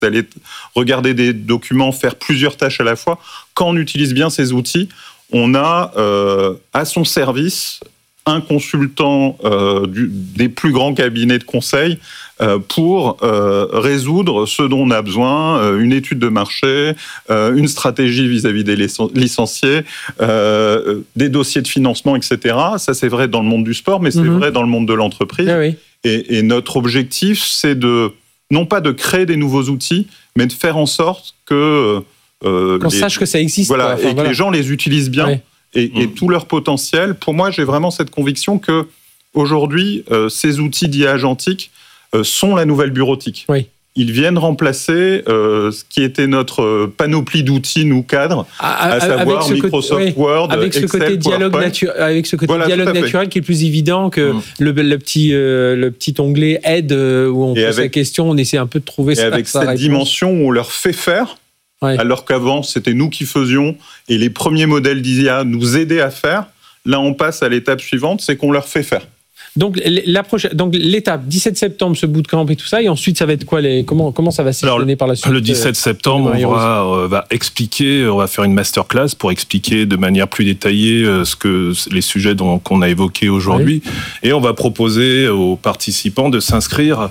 d'aller regarder des documents, faire plusieurs tâches à la fois. Quand on utilise bien ces outils, on a à son service un consultant des plus grands cabinets de conseil pour résoudre ce dont on a besoin, une étude de marché, une stratégie vis-à-vis des licenciés, des dossiers de financement, etc. Ça, c'est vrai dans le monde du sport, mais c'est vrai dans le monde de l'entreprise. Ah oui. Et notre objectif, c'est non pas de créer des nouveaux outils, mais de faire en sorte que... qu'on sache que ça existe. Voilà, et que les gens les utilisent bien. Oui. Et tout leur potentiel. Pour moi, j'ai vraiment cette conviction que aujourd'hui, ces outils d'IA agentique sont la nouvelle bureautique. Oui. Ils viennent remplacer ce qui était notre panoplie d'outils, nous cadres, à savoir Microsoft Word, avec ce Excel, côté dialogue PowerPoint. dialogue naturel qui est plus évident que le petit onglet aide où on pose la question, on essaie un peu de trouver sa réponse. Et avec cette dimension où on leur fait faire, alors qu'avant, c'était nous qui faisions, et les premiers modèles d'IA nous aidaient à faire. Là, on passe à l'étape suivante, c'est qu'on leur fait faire. Donc, l'étape, 17 septembre, ce bootcamp et tout ça, et ensuite, ça va être quoi comment ça va s'échelonner par la suite? Le 17 septembre, on va expliquer, on va faire une masterclass pour expliquer de manière plus détaillée les sujets qu'on a évoqués aujourd'hui. Oui. Et on va proposer aux participants de s'inscrire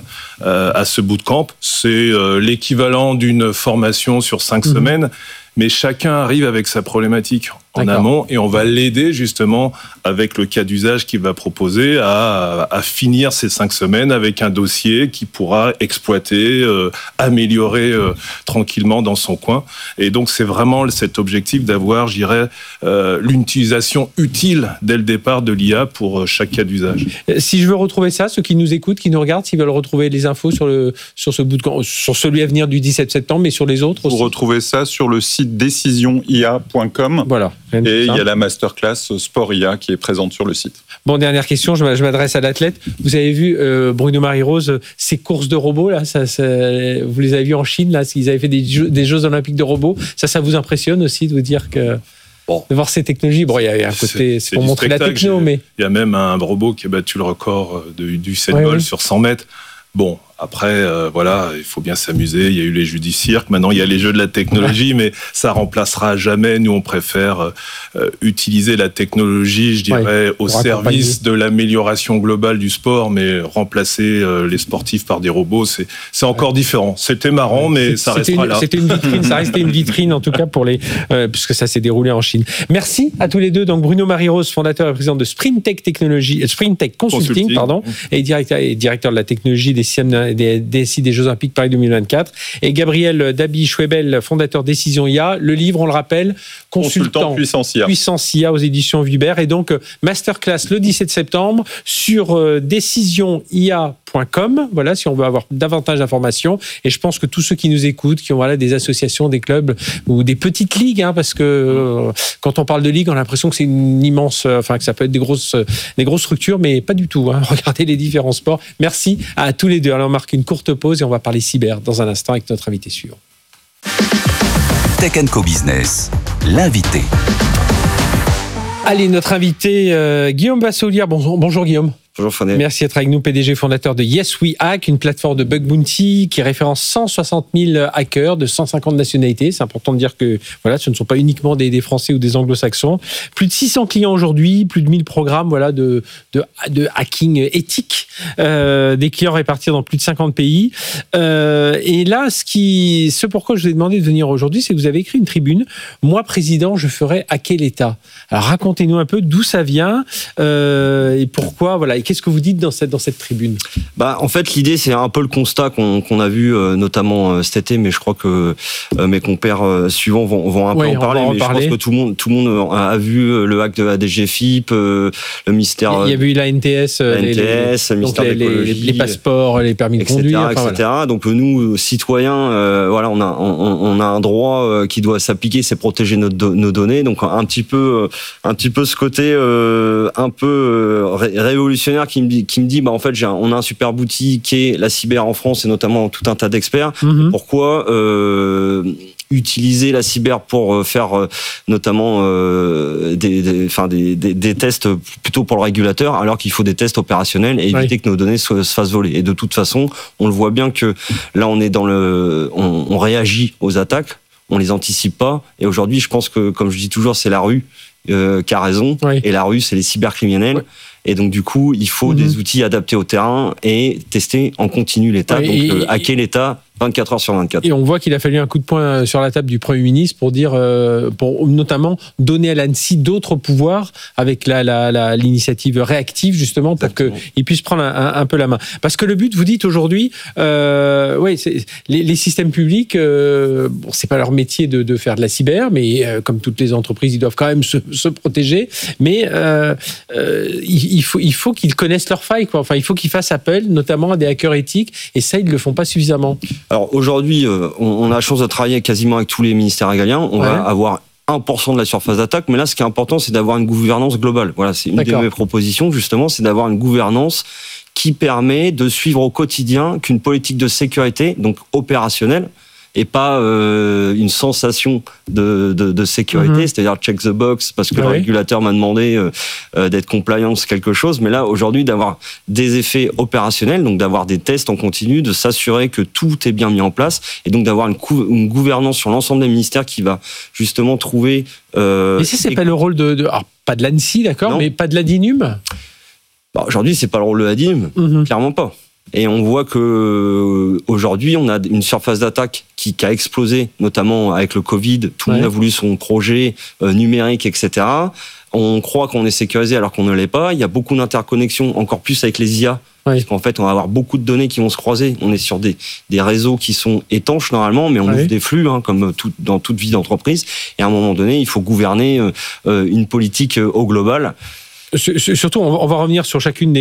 à ce bootcamp. C'est l'équivalent d'une formation sur 5 semaines. Mais chacun arrive avec sa problématique en amont et on va l'aider justement avec le cas d'usage qu'il va proposer à finir ces 5 semaines avec un dossier qu'il pourra exploiter, améliorer tranquillement dans son coin. Et donc c'est vraiment cet objectif d'avoir, je dirais, l'utilisation utile dès le départ de l'IA pour chaque cas d'usage. Si je veux retrouver ça, ceux qui nous écoutent, qui nous regardent, s'ils veulent retrouver les infos sur ce bootcamp, sur celui à venir du 17 septembre, mais sur les autres aussi. Vous retrouvez ça sur le site decisionia.com. Voilà. Et il y a la masterclass Sport IA qui est présente sur le site. Bon, dernière question, je m'adresse à l'athlète. Vous avez vu Bruno Marie-Rose, ces courses de robots, là, vous les avez vus en Chine, là, ils avaient fait des Jeux Olympiques de robots. Ça vous impressionne aussi de vous dire que... Bon. De voir ces technologies, il y a un côté, c'est pour montrer la techno, mais... Il y a même un robot qui a battu le record du Usain Bolt sur 100 mètres. Bon, après, il faut bien s'amuser. Il y a eu les jeux du cirque. Maintenant, il y a les jeux de la technologie, mais ça remplacera jamais. Nous, on préfère utiliser la technologie, je dirais, au service de l'amélioration globale du sport, mais remplacer les sportifs par des robots, c'est encore différent. C'était marrant, mais ça restera là. C'était une vitrine. Ça restait une vitrine, en tout cas, puisque ça s'est déroulé en Chine. Merci à tous les deux. Donc, Bruno Marie-Rose, fondateur et président de Sprintech Consulting, et directeur de la technologie des DSI des Jeux Olympiques Paris 2024, et Gabriel Dabi-Schwebel, fondateur Décision IA. Le livre, on le rappelle, Consultant Puissance IA aux éditions Vuibert, et donc masterclass le 17 septembre sur decisionia.com. Voilà, si on veut avoir davantage d'informations. Et je pense que tous ceux qui nous écoutent, qui ont des associations, des clubs ou des petites ligues, parce que quand on parle de ligue, on a l'impression que c'est une immense, que ça peut être des grosses structures, mais pas du tout. Regardez les différents sports. Merci à tous les deux. Alors on marque une courte pause et on va parler cyber dans un instant avec notre invité suivant. Tech & Co Business, l'invité. Allez, notre invité, Guillaume Bassolière. Bonjour Guillaume. Bonjour Frédéric. Merci d'être avec nous, PDG fondateur de Yes We Hack, une plateforme de bug bounty qui référence 160 000 hackers de 150 nationalités. C'est important de dire que ce ne sont pas uniquement des Français ou des Anglo-Saxons. Plus de 600 clients aujourd'hui, plus de 1000 programmes de hacking éthique, des clients répartis dans plus de 50 pays. Et là, ce pourquoi je vous ai demandé de venir aujourd'hui, c'est que vous avez écrit une tribune. Moi, président, je ferai hacker l'État. Alors racontez-nous un peu d'où ça vient et pourquoi. Et qu'est-ce que vous dites dans cette tribune ? En fait, l'idée, c'est un peu le constat qu'on a vu notamment cet été, mais je crois que mes compères suivants vont un peu en parler. Je pense que tout le monde a vu le hack de la DGFiP, le ministère. Il y a eu la NTS, le ministère de l'écologie, les passeports, les permis de conduire, etc. Donc nous, citoyens, on a un droit qui doit s'appliquer, c'est protéger nos données. Donc un petit peu ce côté un peu révolutionnaire qui me dit en fait on a un super outil qui est la cyber en France et notamment tout un tas d'experts. Pourquoi utiliser la cyber pour faire notamment des tests plutôt pour le régulateur, alors qu'il faut des tests opérationnels et éviter que nos données se fassent voler. Et de toute façon, on le voit bien que là, on est on réagit aux attaques, on les anticipe pas. Et aujourd'hui, je pense que, comme je dis toujours, c'est la rue qui a raison. Et la rue, c'est les cybercriminels. Et donc, du coup, il faut des outils adaptés au terrain et tester en continu l'État. Donc, hacker l'État 24 heures sur 24. Et on voit qu'il a fallu un coup de poing sur la table du Premier ministre pour dire, pour notamment donner à l'ANSSI d'autres pouvoirs avec l'initiative réactive, justement, pour qu'il puisse prendre un peu la main. Parce que le but, vous dites aujourd'hui, les systèmes publics, c'est pas leur métier de faire de la cyber, mais comme toutes les entreprises, ils doivent quand même se protéger. Mais il faut qu'ils connaissent leurs failles, quoi. Enfin, il faut qu'ils fassent appel, notamment à des hackers éthiques, et ça, ils le font pas suffisamment. Alors aujourd'hui, on a la chance de travailler quasiment avec tous les ministères régaliens. On va avoir 1% de la surface d'attaque, mais là, ce qui est important, c'est d'avoir une gouvernance globale. Voilà, c'est une de mes propositions, justement, c'est d'avoir une gouvernance qui permet de suivre au quotidien qu'une politique de sécurité, donc opérationnelle, et pas une sensation de sécurité, c'est-à-dire check the box parce que le régulateur m'a demandé d'être compliant sur quelque chose, mais là aujourd'hui d'avoir des effets opérationnels, donc d'avoir des tests en continu, de s'assurer que tout est bien mis en place, et donc d'avoir une gouvernance sur l'ensemble des ministères qui va justement trouver... Mais c'est pas le rôle alors, pas de l'ANSSI, d'accord, mais pas de l'ADINUM. Aujourd'hui, c'est pas le rôle de l'ADINUM, clairement pas. Et on voit que aujourd'hui, on a une surface d'attaque qui a explosé, notamment avec le Covid. Tout le monde a voulu son projet numérique, etc. On croit qu'on est sécurisé alors qu'on ne l'est pas. Il y a beaucoup d'interconnexions, encore plus avec les IA. Parce qu'en fait, on va avoir beaucoup de données qui vont se croiser. On est sur des réseaux qui sont étanches normalement, mais on ouvre des flux, comme dans toute vie d'entreprise. Et à un moment donné, il faut gouverner une politique au global. Surtout, on va revenir sur chacune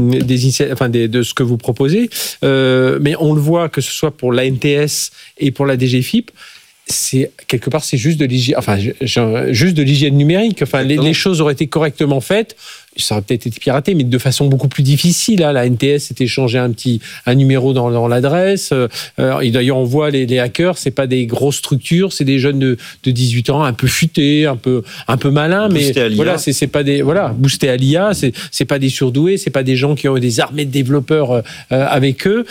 de ce que vous proposez, mais on le voit que ce soit pour l'ANTS et pour la DGFiP, quelque part c'est juste de l'hygiène numérique. Enfin, les choses auraient été correctement faites. Ça aurait peut-être été piraté, mais de façon beaucoup plus difficile. La NTS s'était changé un numéro dans l'adresse. Et d'ailleurs, on voit les hackers, c'est pas des grosses structures, c'est des jeunes de 18 ans, un peu futés, un peu malins, mais voilà, c'est pas des boostés à l'IA, c'est pas des surdoués, c'est pas des gens qui ont des armées de développeurs avec eux.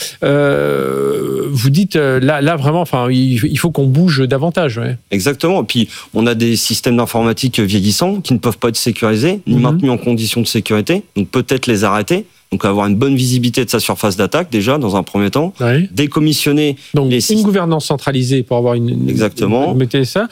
Vous dites là vraiment, enfin, il faut qu'on bouge davantage. Ouais. Exactement. Et puis on a des systèmes d'informatique vieillissants qui ne peuvent pas être sécurisés ni maintenus en conditions de sécurité, donc peut-être les arrêter, donc avoir une bonne visibilité de sa surface d'attaque déjà dans un premier temps, décommissionner donc une gouvernance centralisée pour avoir une mettez ça,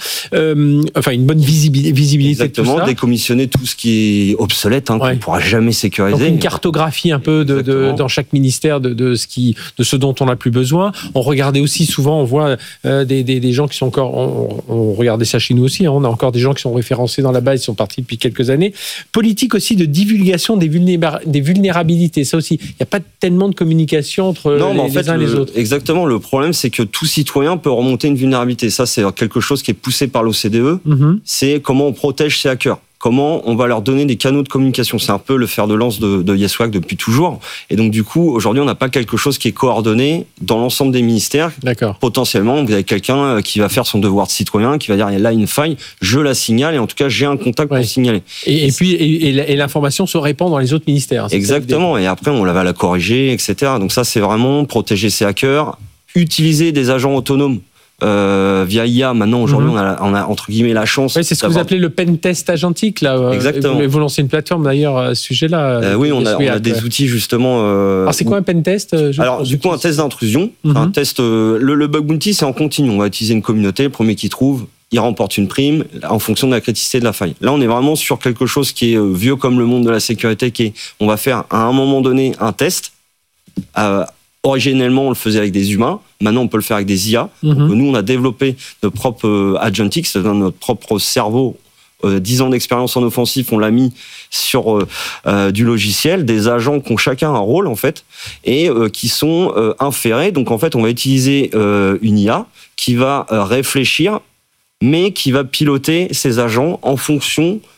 une bonne visibilité de tout ça. Décommissionner tout ce qui est obsolète qu'on ne pourra jamais sécuriser. Donc une cartographie un peu dans chaque ministère de ce dont on n'a plus besoin. On regardait aussi souvent, on voit des gens qui sont encore, on regardait ça chez nous aussi, on a encore des gens qui sont référencés dans la base, ils sont partis depuis quelques années. Politique aussi de divulgation des vulnérabilités, ça aussi. Il n'y a pas tellement de communication entre les uns et les autres. Exactement, le problème c'est que tout citoyen peut remonter une vulnérabilité. Ça c'est quelque chose qui est poussé par l'OCDE, c'est comment on protège ces hackers. Comment on va leur donner des canaux de communication. C'est un peu le fer de lance de YesWack depuis toujours. Et donc, du coup, aujourd'hui, on n'a pas quelque chose qui est coordonné dans l'ensemble des ministères. D'accord. Potentiellement, vous avez quelqu'un qui va faire son devoir de citoyen, qui va dire, il y a là une faille, je la signale, et en tout cas, j'ai un contact pour signaler. Et puis, l'information se répand dans les autres ministères. Exactement. Et après, on va la corriger, etc. Donc ça, c'est vraiment protéger ces hackers, utiliser des agents autonomes. Via IA, maintenant aujourd'hui on a entre guillemets la chance. Oui, c'est ce que vous appelez le pen test agentique là. Exactement. Vous lancez une plateforme d'ailleurs à ce sujet-là. Oui, on a des outils justement. Alors c'est quoi un pen test Alors du coup un test d'intrusion, un test. Le bug bounty c'est en continu. On va utiliser une communauté, le premier qui trouve, il remporte une prime en fonction de la criticité de la faille. Là on est vraiment sur quelque chose qui est vieux comme le monde de la sécurité, qui est on va faire à un moment donné un test. Originellement, on le faisait avec des humains. Maintenant, on peut le faire avec des IA. Donc, nous, on a développé notre propre agentic, c'est-à-dire notre propre cerveau. 10 ans d'expérience en offensif, on l'a mis sur du logiciel, des agents qui ont chacun un rôle, en fait, et qui sont inférés. Donc, en fait, on va utiliser une IA qui va réfléchir, mais qui va piloter ces agents en fonction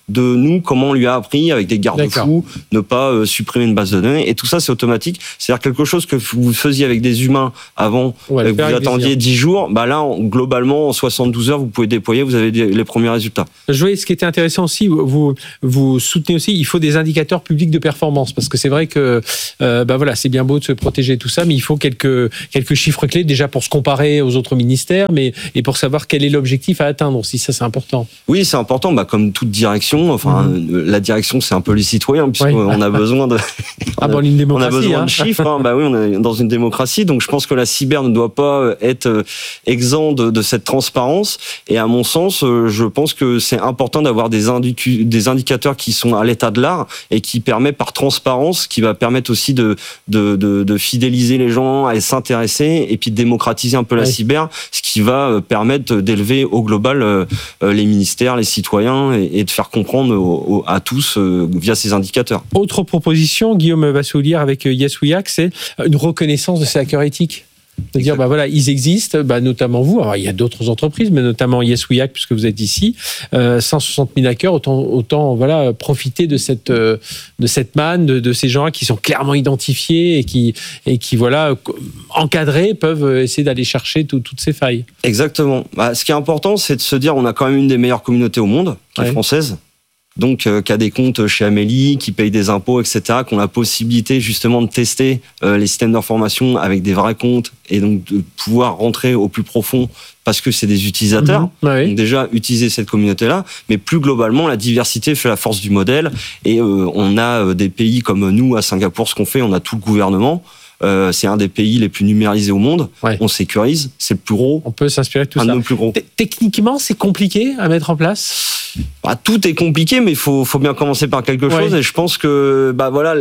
de nous, comment on lui a appris avec des garde-fous, ne pas supprimer une base de données. Et tout ça, c'est automatique. C'est-à-dire quelque chose que vous faisiez avec des humains avant, que vous attendiez 10 jours, là, globalement, en 72 heures, vous pouvez déployer, vous avez les premiers résultats. Je voyais ce qui était intéressant aussi, vous soutenez aussi, il faut des indicateurs publics de performance, parce que c'est vrai que c'est bien beau de se protéger tout ça, mais il faut quelques chiffres clés déjà pour se comparer aux autres ministères, et pour savoir quel est l'objectif à atteindre aussi, ça c'est important. Oui, c'est important, comme toute direction, la direction c'est un peu les citoyens, puisqu'on a besoin de... une démocratie, on a besoin de chiffres, oui, on est dans une démocratie, donc je pense que la cyber ne doit pas être exempt de cette transparence, et à mon sens, je pense que c'est important d'avoir des indicateurs qui sont à l'état de l'art, et qui permet par transparence, qui va permettre aussi de fidéliser les gens à s'intéresser, et puis de démocratiser un peu la cyber, ce qui va permettre d'élever au global les ministères, les citoyens, et de faire comprendre à tous via ces indicateurs. Autre proposition, Guillaume Vassoulière avec Yes We Hack, c'est une reconnaissance de ces hackers éthiques. De dire, ils existent, notamment vous. Alors, il y a d'autres entreprises, mais notamment Yes We Hack, puisque vous êtes ici. 160 000 hackers, autant profiter de cette manne, de ces gens qui sont clairement identifiés et qui encadrés, peuvent essayer d'aller chercher toutes ces failles. Exactement. Ce qui est important, c'est de se dire, on a quand même une des meilleures communautés au monde, qui est française. Donc, qui a des comptes chez Amélie, qui paye des impôts, etc., qui ont la possibilité justement de tester les systèmes d'information avec des vrais comptes, et donc de pouvoir rentrer au plus profond parce que c'est des utilisateurs. Donc déjà, utiliser cette communauté-là, mais plus globalement, la diversité fait la force du modèle, et on a des pays comme nous, à Singapour, ce qu'on fait, on a tout le gouvernement. C'est un des pays les plus numérisés au monde. On sécurise, c'est le plus gros. On peut s'inspirer de tout ça. Un de nos plus gros. Techniquement, c'est compliqué à mettre en place. Tout est compliqué, mais il faut bien commencer par quelque chose. Et je pense que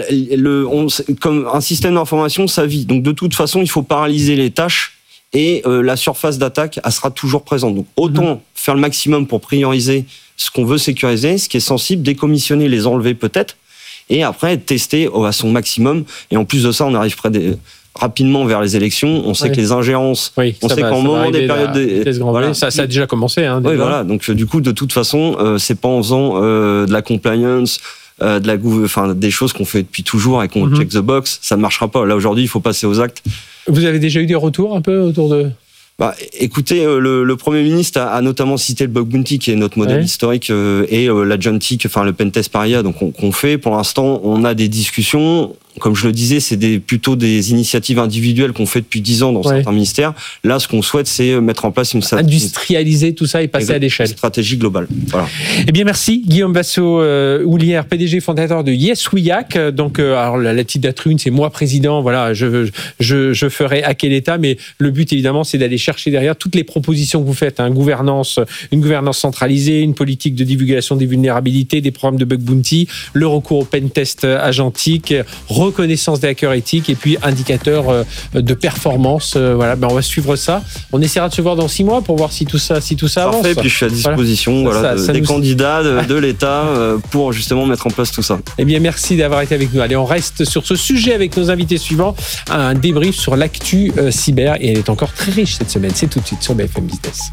comme un système d'information, ça vit. Donc de toute façon, il faut paralyser les tâches. Et la surface d'attaque, elle sera toujours présente. Donc autant faire le maximum pour prioriser ce qu'on veut sécuriser, ce qui est sensible, décommissionner, les enlever peut-être. Et après, tester à son maximum. Et en plus de ça, on arrive rapidement vers les élections. On sait que les ingérences, on sait qu'en moment des périodes... Ça a déjà commencé. Donc du coup, de toute façon, c'est pas en faisant de la compliance, des choses qu'on fait depuis toujours et qu'on check the box, ça ne marchera pas. Là, aujourd'hui, il faut passer aux actes. Vous avez déjà eu des retours un peu autour de... Écoutez, le Premier ministre a notamment cité le Bug Bounty, qui est notre modèle historique, et l'Agentic, le Pentest Paria, donc qu'on fait. Pour l'instant, on a des discussions. Comme je le disais, c'est plutôt des initiatives individuelles qu'on fait depuis 10 ans dans certains ministères. Là, ce qu'on souhaite, c'est mettre en place industrialiser tout ça et passer à l'échelle. Une stratégie globale. Voilà. Eh bien, merci. Guillaume Vassoulière, PDG fondateur de Yes We Hack. Donc, alors, la petite date une, c'est moi président. Voilà, je ferai hacker l'État, mais le but, évidemment, c'est d'aller chercher derrière toutes les propositions que vous faites. Une gouvernance centralisée, une politique de divulgation des vulnérabilités, des programmes de Bug Bounty, le recours au Pentest agentique, reconnaissance des hackers éthiques, et puis indicateur de performance. On va suivre ça. On essaiera de se voir dans 6 mois pour voir si tout ça avance. Parfait, puis je suis à disposition des candidats de l'État pour justement mettre en place tout ça. Eh bien, merci d'avoir été avec nous. Allez, on reste sur ce sujet avec nos invités suivants. Un débrief sur l'actu cyber, et elle est encore très riche cette semaine. C'est tout de suite sur BFM Business.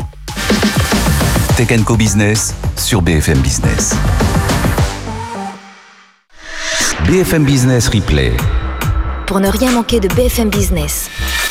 Tech & Co Business sur BFM Business. BFM Business Replay. Pour ne rien manquer de BFM Business.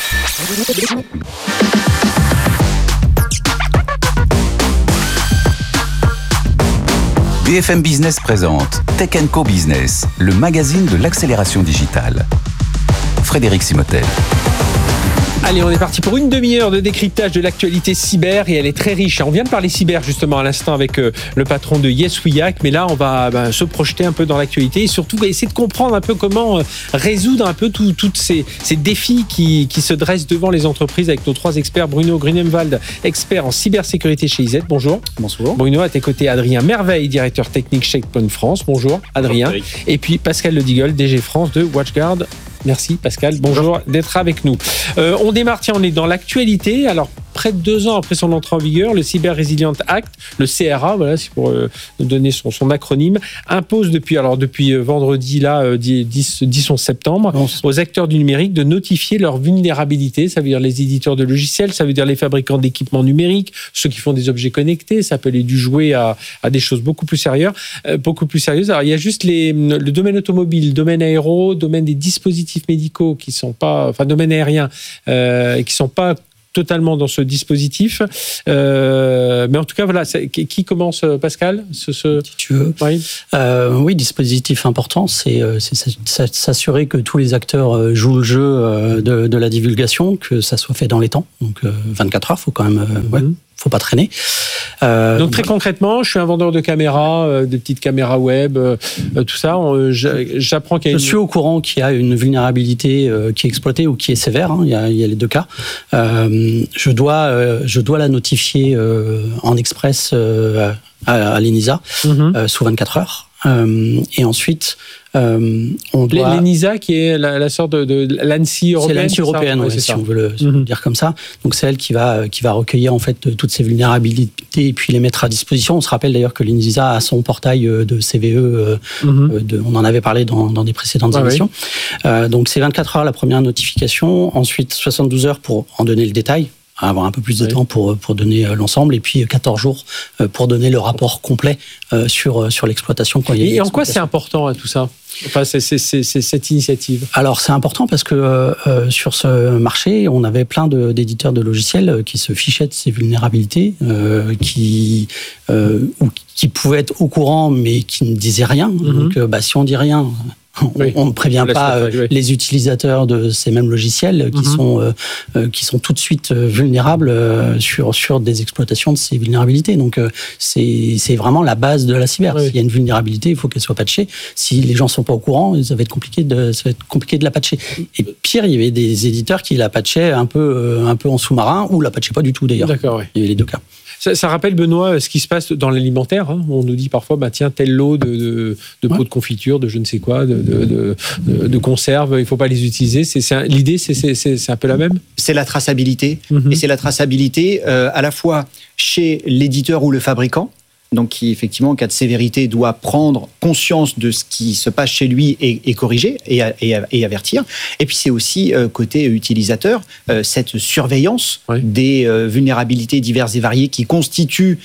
BFM Business présente Tech & Co Business, le magazine de l'accélération digitale. Frédéric Simotel. Allez, on est parti pour une demi-heure de décryptage de l'actualité cyber, et elle est très riche. On vient de parler cyber justement à l'instant avec le patron de Yes We Hack, mais là on va se projeter un peu dans l'actualité et surtout essayer de comprendre un peu comment résoudre un peu tous ces défis qui se dressent devant les entreprises avec nos 3 experts. Bruno Grunemwald, expert en cybersécurité chez IZ. Bonjour. Bonjour. Bruno, à tes côtés, Adrien Merveille, directeur technique Checkpoint France. Bonjour Adrien. Bonjour, et puis Pascal Ledigold, DG France de WatchGuard. Merci Pascal, bonjour d'être avec nous. On démarre, on est dans l'actualité. Alors, près de 2 ans après son entrée en vigueur, le Cyber Resilience Act, le CRA, voilà, c'est pour nous donner son acronyme, impose depuis vendredi, là, 10-11 septembre, aux acteurs du numérique de notifier leur vulnérabilité. Ça veut dire les éditeurs de logiciels, ça veut dire les fabricants d'équipements numériques, ceux qui font des objets connectés, ça peut aller du jouet à des choses beaucoup plus sérieuses. Alors, il y a juste le domaine automobile, domaine aéro, domaine des dispositifs médicaux qui sont pas, enfin, domaine aérien, qui sont pas totalement dans ce dispositif. Mais en tout cas, voilà, qui commence, Pascal Si tu veux. Oui. Oui, dispositif important, c'est s'assurer que tous les acteurs jouent le jeu de la divulgation, que ça soit fait dans les temps. Donc 24 heures, faut quand même... faut pas traîner. Donc très concrètement, je suis un vendeur de caméras, de petites caméras web, tout ça. J'apprends qu'il y a Je suis au courant qu'il y a une vulnérabilité qui est exploitée ou qui est sévère. Hein, il y a les deux cas. Je dois la notifier en express à l'ENISA sous 24 heures. Et ensuite, on doit... L'ENISA, qui est la sorte de l'ANSSI européenne. C'est l'ANSSI européenne, ouais, si on veut le dire comme ça. Donc c'est elle qui va recueillir en fait toutes ces vulnérabilités et puis les mettre à disposition. On se rappelle d'ailleurs que l'ENISA a son portail de CVE. On en avait parlé dans des précédentes émissions. Oui. Donc c'est 24 heures la première notification. Ensuite 72 heures pour en donner le détail, avoir un peu plus de temps pour donner l'ensemble, et puis 14 jours pour donner le rapport complet sur l'exploitation. Et en quoi c'est important tout ça, enfin, c'est cette initiative? Alors c'est important parce que sur ce marché, on avait plein d'éditeurs de logiciels qui se fichaient de ces vulnérabilités, qui pouvaient être au coururant mais qui ne disaient rien. Donc si on dit rien, on ne prévient pas les utilisateurs de ces mêmes logiciels qui sont tout de suite vulnérables sur des exploitations de ces vulnérabilités. Donc c'est vraiment la base de la cyber. S'il y a une vulnérabilité, il faut qu'elle soit patchée. Si les gens sont pas au courant, ça va être compliqué de la patcher. Et pire, il y avait des éditeurs qui la patchaient un peu en sous-marin ou la patchaient pas du tout d'ailleurs. D'accord, il y avait les deux cas. Ça rappelle, Benoît, ce qui se passe dans l'alimentaire. Hein. On nous dit parfois, tiens, tel lot de pots de confiture, de je ne sais quoi, de conserve, il ne faut pas les utiliser. L'idée, c'est un peu la même. C'est la traçabilité. Et c'est la traçabilité à la fois chez l'éditeur ou le fabricant, donc qui, effectivement, en cas de sévérité, doit prendre conscience de ce qui se passe chez lui et corriger et avertir. Et puis, c'est aussi, côté utilisateur, cette surveillance des vulnérabilités diverses et variées qui constituent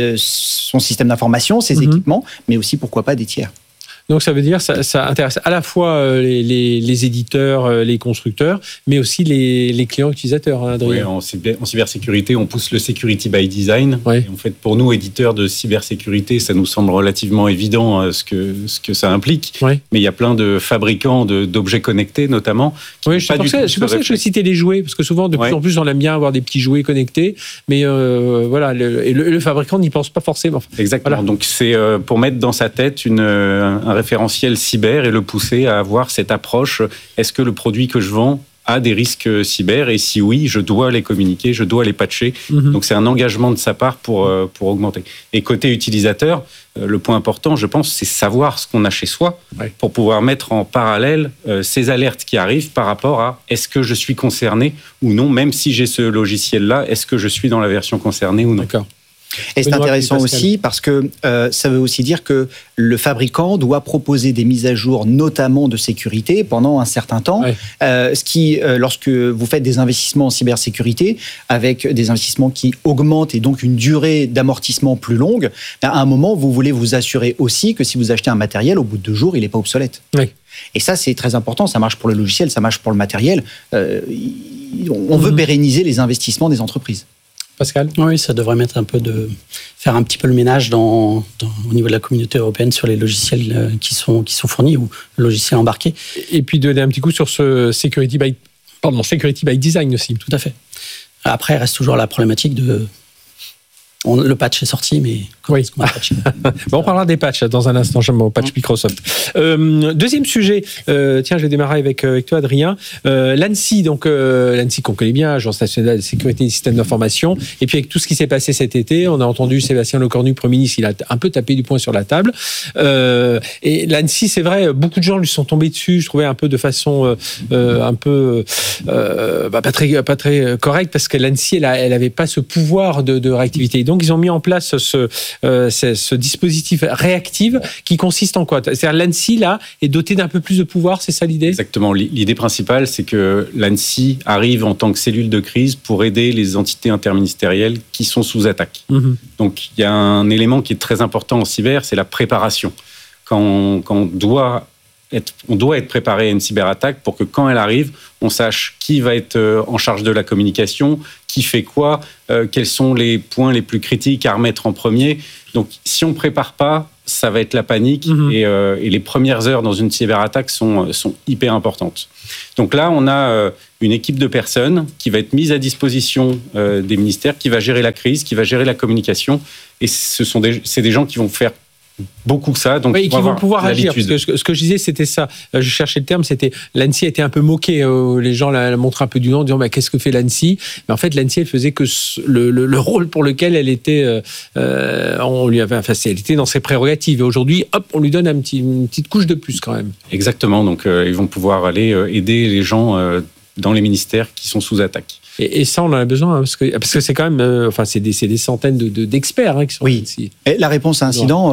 son système d'information, ses équipements, mais aussi, pourquoi pas, des tiers. Donc ça veut dire ça intéresse à la fois les éditeurs, les constructeurs, mais aussi les clients utilisateurs. Hein, oui, en cybersécurité, on pousse le security by design. Oui. Et en fait, pour nous, éditeurs de cybersécurité, ça nous semble relativement évident ce que ça implique. Oui. Mais il y a plein de fabricants d'objets connectés, notamment. Oui, c'est pour ça que je citais les jouets, parce que souvent, de plus en plus, on aime bien avoir des petits jouets connectés, mais voilà, le fabricant n'y pense pas forcément. Exactement. Voilà. Donc c'est pour mettre dans sa tête un référentiel cyber et le pousser à avoir cette approche. Est-ce que le produit que je vends a des risques cyber? Et si oui, je dois les communiquer, je dois les patcher. Donc c'est un engagement de sa part pour augmenter. Et côté utilisateur, le point important, je pense, c'est savoir ce qu'on a chez soi pour pouvoir mettre en parallèle ces alertes qui arrivent par rapport à est-ce que je suis concerné ou non, même si j'ai ce logiciel-là, est-ce que je suis dans la version concernée ou non? D'accord. Et c'est intéressant aussi parce que ça veut aussi dire que le fabricant doit proposer des mises à jour, notamment de sécurité, pendant un certain temps. Ce qui, lorsque vous faites des investissements en cybersécurité, avec des investissements qui augmentent et donc une durée d'amortissement plus longue, à un moment, vous voulez vous assurer aussi que si vous achetez un matériel, au bout de 2 jours, il n'est pas obsolète. Oui. Et ça, c'est très important. Ça marche pour le logiciel, ça marche pour le matériel. On veut pérenniser les investissements des entreprises. Pascal? Oui, ça devrait faire un petit peu le ménage au niveau de la communauté européenne sur les logiciels qui sont fournis ou logiciels embarqués. Et puis donner un petit coup sur ce security by design aussi. Tout à fait. Après, il reste toujours la problématique de Le patch est sorti, mais oui. On parlera des patchs dans un instant, j'aime mon patch Microsoft. Deuxième sujet, tiens, je vais démarrer avec toi, Adrien. L'ANSSI, donc l'ANSSI qu'on connaît bien, Agence nationale de sécurité des systèmes d'information. Et puis avec tout ce qui s'est passé cet été, on a entendu Sébastien Lecornu, Premier ministre, il a un peu tapé du poing sur la table. Et l'ANSSI, c'est vrai, beaucoup de gens lui sont tombés dessus, je trouvais un peu de façon un peu pas très correcte, parce que l'ANSSI, elle avait pas ce pouvoir de réactivité. Donc, ils ont mis en place ce dispositif réactif qui consiste en quoi ? C'est-à-dire l'ANSSI, là, est doté d'un peu plus de pouvoir, c'est ça l'idée ? Exactement. L'idée principale, c'est que l'ANSSI arrive en tant que cellule de crise pour aider les entités interministérielles qui sont sous attaque. Mmh. Donc, il y a un élément qui est très important en cyber, c'est la préparation. Quand on doit être préparé à une cyberattaque pour que quand elle arrive, on sache qui va être en charge de la communication, qui fait quoi, quels sont les points les plus critiques à remettre en premier. Donc, si on ne prépare pas, ça va être la panique et les premières heures dans une cyberattaque sont hyper importantes. Donc là, on a une équipe de personnes qui va être mise à disposition des ministères, qui va gérer la crise, qui va gérer la communication. Et c'est des gens qui vont faire beaucoup que ça, donc oui, qui vont pouvoir agir. Parce que ce que je disais, c'était ça. Je cherchais le terme, c'était l'ANSSI a été un peu moquée. Les gens la montraient un peu du nom en disant mais qu'est-ce que fait l'ANSSI ? Mais en fait, l'ANSSI, elle faisait que le rôle pour lequel elle était, elle était dans ses prérogatives. Et aujourd'hui, hop, on lui donne une petite couche de plus quand même. Exactement. Donc, ils vont pouvoir aller aider les gens dans les ministères qui sont sous attaque. Et ça, on en a besoin, parce que c'est quand même, c'est des centaines d'experts qui sont ici. Et la réponse à incident,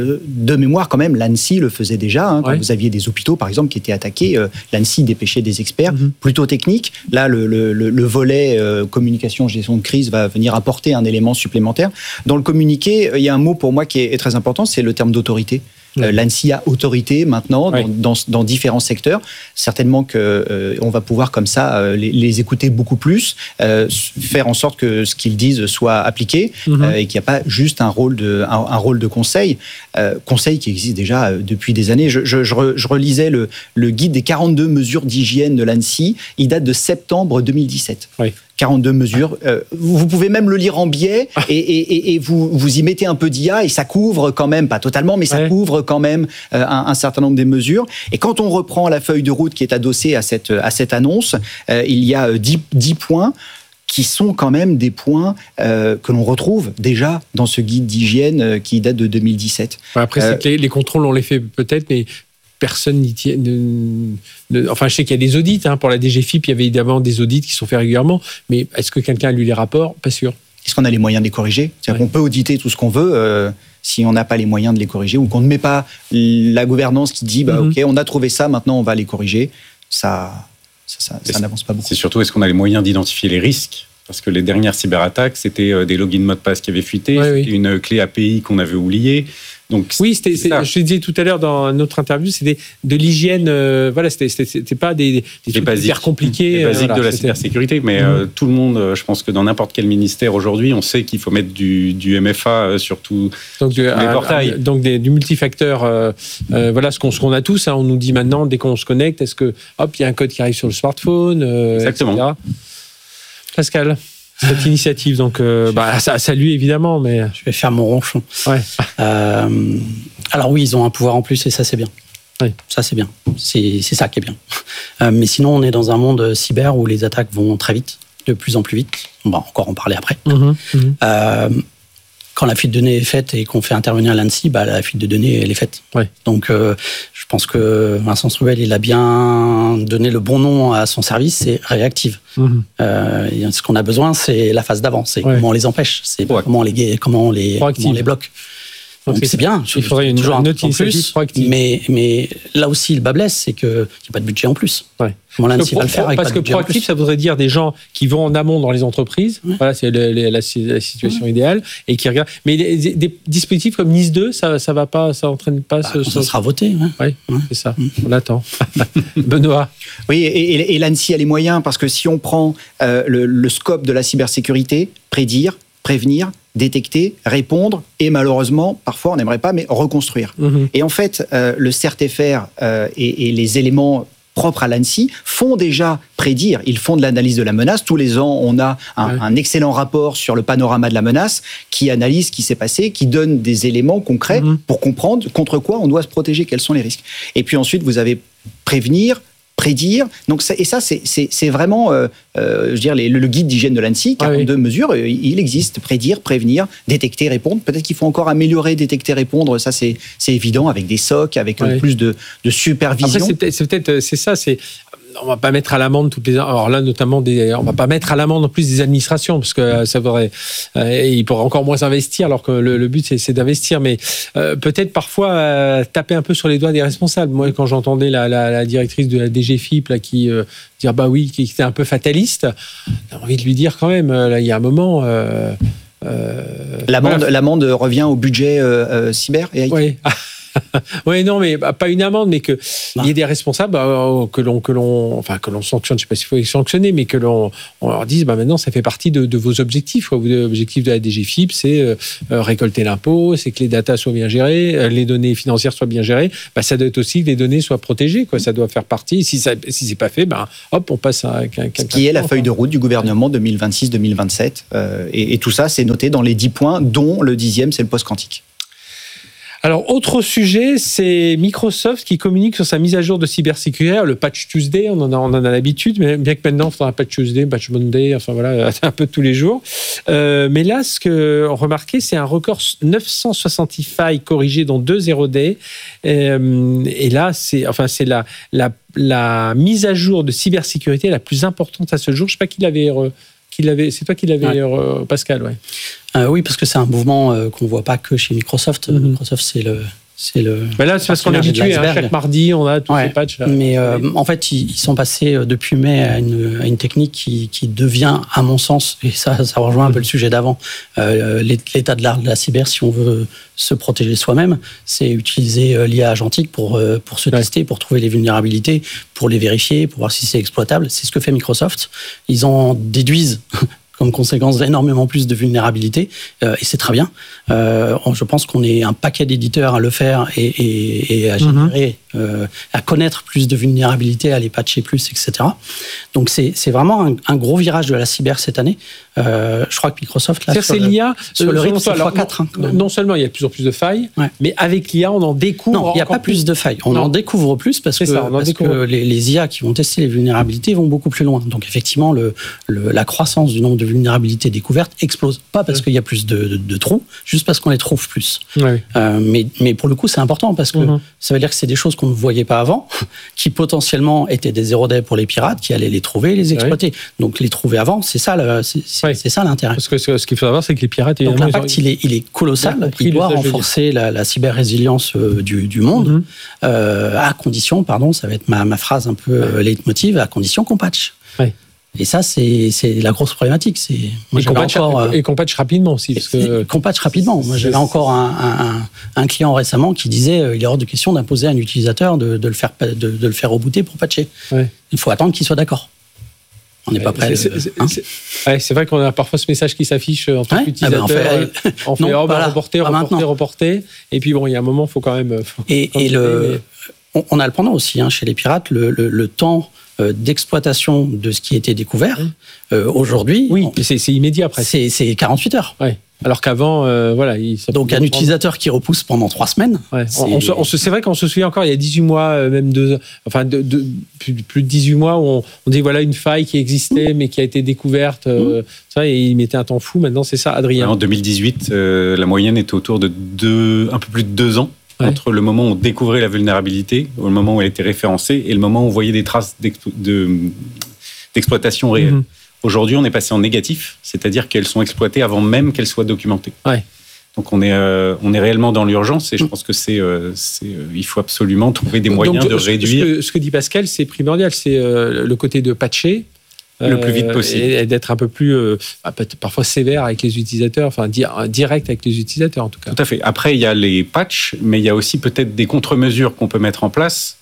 de mémoire quand même, l'ANSSI le faisait déjà. Quand vous aviez des hôpitaux, par exemple, qui étaient attaqués, l'ANSSI dépêchait des experts plutôt techniques. Là, le volet communication, gestion de crise va venir apporter un élément supplémentaire. Dans le communiqué, il y a un mot pour moi qui est très important, c'est le terme d'autorité. L'ANSSI a autorité maintenant dans différents secteurs. Certainement qu'on va pouvoir comme ça les écouter beaucoup plus, faire en sorte que ce qu'ils disent soit appliqué et qu'il n'y a pas juste un rôle de conseil. Conseil qui existe déjà depuis des années. Je relisais le guide des 42 mesures d'hygiène de l'ANSSI. Il date de septembre 2017. Oui. 42 mesures. Vous pouvez même le lire en biais et vous y mettez un peu d'IA et ça couvre quand même, pas totalement, mais ça couvre quand même un certain nombre des mesures. Et quand on reprend la feuille de route qui est adossée à cette annonce, il y a 10 points qui sont quand même des points que l'on retrouve déjà dans ce guide d'hygiène qui date de 2017. Après, c'est que les contrôles, on les fait peut-être, mais personne n'y tient. Enfin, je sais qu'il y a des audits. Pour la DGFiP, il y avait évidemment des audits qui sont faits régulièrement. Mais est-ce que quelqu'un a lu les rapports ? Pas sûr. Est-ce qu'on a les moyens de les corriger ? C'est-à-dire qu'on peut auditer tout ce qu'on veut si on n'a pas les moyens de les corriger ou qu'on ne met pas la gouvernance qui dit OK, on a trouvé ça, maintenant on va les corriger. Ça n'avance pas beaucoup. C'est surtout, est-ce qu'on a les moyens d'identifier les risques ? Parce que les dernières cyberattaques, c'était des logins mot de passe qui avaient fuité, c'était une clé API qu'on avait oubliée. Donc, oui, je disais tout à l'heure dans notre interview, c'était de l'hygiène, c'était pas des trucs hyper compliqués. Les basiques de la cybersécurité, mais tout le monde, je pense que dans n'importe quel ministère aujourd'hui, on sait qu'il faut mettre du MFA sur tous les portails. Donc du multifacteur, voilà ce qu'on a tous. On nous dit maintenant, dès qu'on se connecte, est-ce que, hop, il y a un code qui arrive sur le smartphone, exactement. etc. Pascal, cette initiative, donc ça lui évidemment, mais je vais faire mon ronchon. Ouais. Alors oui, ils ont un pouvoir en plus et ça c'est bien. Oui. Ça c'est bien. C'est ça qui est bien. Mais sinon, on est dans un monde cyber où les attaques vont très vite, de plus en plus vite. On va encore en parler après. Quand la fuite de données est faite et qu'on fait intervenir l'ANSSI, la fuite de données, elle est faite. Ouais. Donc, je pense que Vincent Struwel, il a bien donné le bon nom à son service, c'est réactive. Ce qu'on a besoin, c'est la phase d'avant, c'est comment on les empêche, c'est comment on les bloque. Donc c'est bien. Il faudrait une autre initiative proactive. Mais là aussi, le bas blesse, c'est qu'il n'y a pas de budget en plus. Ouais. Comment l'ANSSI va le faire avec Parce que proactif, ça voudrait dire des gens qui vont en amont dans les entreprises. Ouais. Voilà, c'est la situation idéale. Et qui regardent. Mais des dispositifs comme NIS2, ça va pas, ça entraîne pas ça sera voté. Oui, c'est ça. On attend. Benoît. Oui, et l'ANSSI a les moyens, parce que si on prend le scope de la cybersécurité, prédire, prévenir, détecter, répondre et malheureusement, parfois on n'aimerait pas, mais reconstruire. Et en fait, le CERT-FR et les éléments propres à l'ANSSI font déjà prédire. Ils font de l'analyse de la menace. Tous les ans, on a un excellent rapport sur le panorama de la menace qui analyse ce qui s'est passé, qui donne des éléments concrets pour comprendre contre quoi on doit se protéger, quels sont les risques. Et puis ensuite, vous avez prévenir, prédire. Donc c'est vraiment, je veux dire, le guide d'hygiène de l'ANSSI, 42 mesures, il existe. Prédire, prévenir, détecter, répondre. Peut-être qu'il faut encore améliorer, détecter, répondre. Ça, c'est évident, avec des SOC, avec plus de supervision. Après, c'est ça. On va pas mettre à l'amende toutes les. Alors là, notamment, on va pas mettre à l'amende en plus des administrations, parce que ça voudrait. Ils pourraient encore moins investir, alors que le but c'est d'investir. Mais peut-être parfois taper un peu sur les doigts des responsables. Moi, quand j'entendais la directrice de la DGFIP là, qui dire bah oui, qui était un peu fataliste, j'ai envie de lui dire quand même. Là, il y a un moment. L'amende revient au budget cyber et IT. Oui. Oui, non, mais pas une amende, mais qu'il y ait des responsables que l'on sanctionne. Je ne sais pas s'il faut les sanctionner, mais que l'on leur dise, maintenant, ça fait partie de vos objectifs. L'objectif de la DGFIP, c'est récolter l'impôt, c'est que les datas soient bien gérées, les données financières soient bien gérées. Ça doit être aussi que les données soient protégées. Ça doit faire partie. Si c'est pas fait, hop, on passe à ce qui est la feuille de route du gouvernement 2026-2027. Et tout ça, c'est noté dans les 10 points, dont le 10e, c'est le post-quantique. Alors, autre sujet, c'est Microsoft qui communique sur sa mise à jour de cybersécurité, le Patch Tuesday, on en a l'habitude, mais bien que maintenant, on fera un Patch Tuesday, Patch Monday, enfin voilà, un peu tous les jours. Mais là, ce qu'on remarquait, c'est un record 960 failles corrigées, dont 2 zero day. Et là, c'est la mise à jour de cybersécurité la plus importante à ce jour. Je ne sais pas qui l'avait... c'est toi qui l'avais, Pascal, ouais. Oui, parce que c'est un mouvement qu'on ne voit pas que chez Microsoft. Microsoft, c'est le. Là, c'est parce qu'on est habitué. Chaque mardi, on a tous ces patchs. Là. Mais en fait, ils sont passés depuis mai à une technique qui devient, à mon sens, et ça rejoint un peu le sujet d'avant, l'état de l'art de la cyber, si on veut se protéger soi-même, c'est utiliser l'IA agentique pour se tester, pour trouver les vulnérabilités, pour les vérifier, pour voir si c'est exploitable. C'est ce que fait Microsoft. Ils en déduisent comme conséquence d'énormément plus de vulnérabilités, et c'est très bien. Je pense qu'on est un paquet d'éditeurs à le faire et à générer, à connaître plus de vulnérabilités, à les patcher plus, etc. Donc c'est vraiment un gros virage de la cyber cette année. Je crois que Microsoft, là, c'est l'IA, sur le rythme, c'est 3-4. Non seulement il y a de plus en plus de failles, mais avec l'IA, on en découvre. Non, il n'y a pas plus de failles. On en découvre plus parce que les IA qui vont tester les vulnérabilités vont beaucoup plus loin. Donc effectivement, la croissance du nombre de vulnérabilités découvertes explose. Pas parce qu'il y a plus de trous, juste parce qu'on les trouve plus. Mais pour le coup, c'est important parce que ça veut dire que c'est des choses qu'on ne voyait pas avant, qui potentiellement étaient des zero day pour les pirates, qui allaient les trouver, les exploiter. Donc les trouver avant, c'est ça l'intérêt. Parce que ce qu'il faut savoir, c'est que les pirates... Donc l'impact, il est colossal. Il doit renforcer la cyber-résilience du monde, à condition, ça va être ma phrase un peu leitmotiv, à condition qu'on patch. Et ça, c'est la grosse problématique. Et qu'on patch rapidement aussi. Qu'on patch rapidement. Moi, j'avais encore un client récemment qui disait il est hors de question d'imposer à un utilisateur de le faire rebooter pour patcher. Il faut attendre qu'il soit d'accord. On n'est pas prêt. C'est vrai qu'on a parfois ce message qui s'affiche en tant qu'utilisateur. On fait reporter. Et puis il y a un moment, il faut quand même... On a le pendant aussi chez les pirates, le temps d'exploitation de ce qui était découvert. Aujourd'hui... Oui, c'est immédiat après. C'est 48 heures. Ouais. Alors qu'avant, donc un utilisateur qui repousse pendant 3 semaines. C'est vrai qu'on se souvient encore, il y a 18 mois, même plus de 18 mois, où on dit voilà une faille qui existait, mais qui a été découverte. Et il mettait un temps fou. Maintenant, c'est ça, Adrien. En 2018, la moyenne était autour de un peu plus de 2 ans. Entre le moment où on découvrait la vulnérabilité, le moment où elle était référencée, et le moment où on voyait des traces d'exploitation réelle. Aujourd'hui, on est passé en négatif, c'est-à-dire qu'elles sont exploitées avant même qu'elles soient documentées. Donc on est réellement dans l'urgence, et je pense que il faut absolument trouver des moyens de réduire. Ce que dit Pascal, c'est primordial, c'est le côté de patcher. Le plus vite possible. Et d'être un peu plus, parfois sévère avec les utilisateurs, direct avec les utilisateurs en tout cas. Tout à fait. Après, il y a les patchs, mais il y a aussi peut-être des contre-mesures qu'on peut mettre en place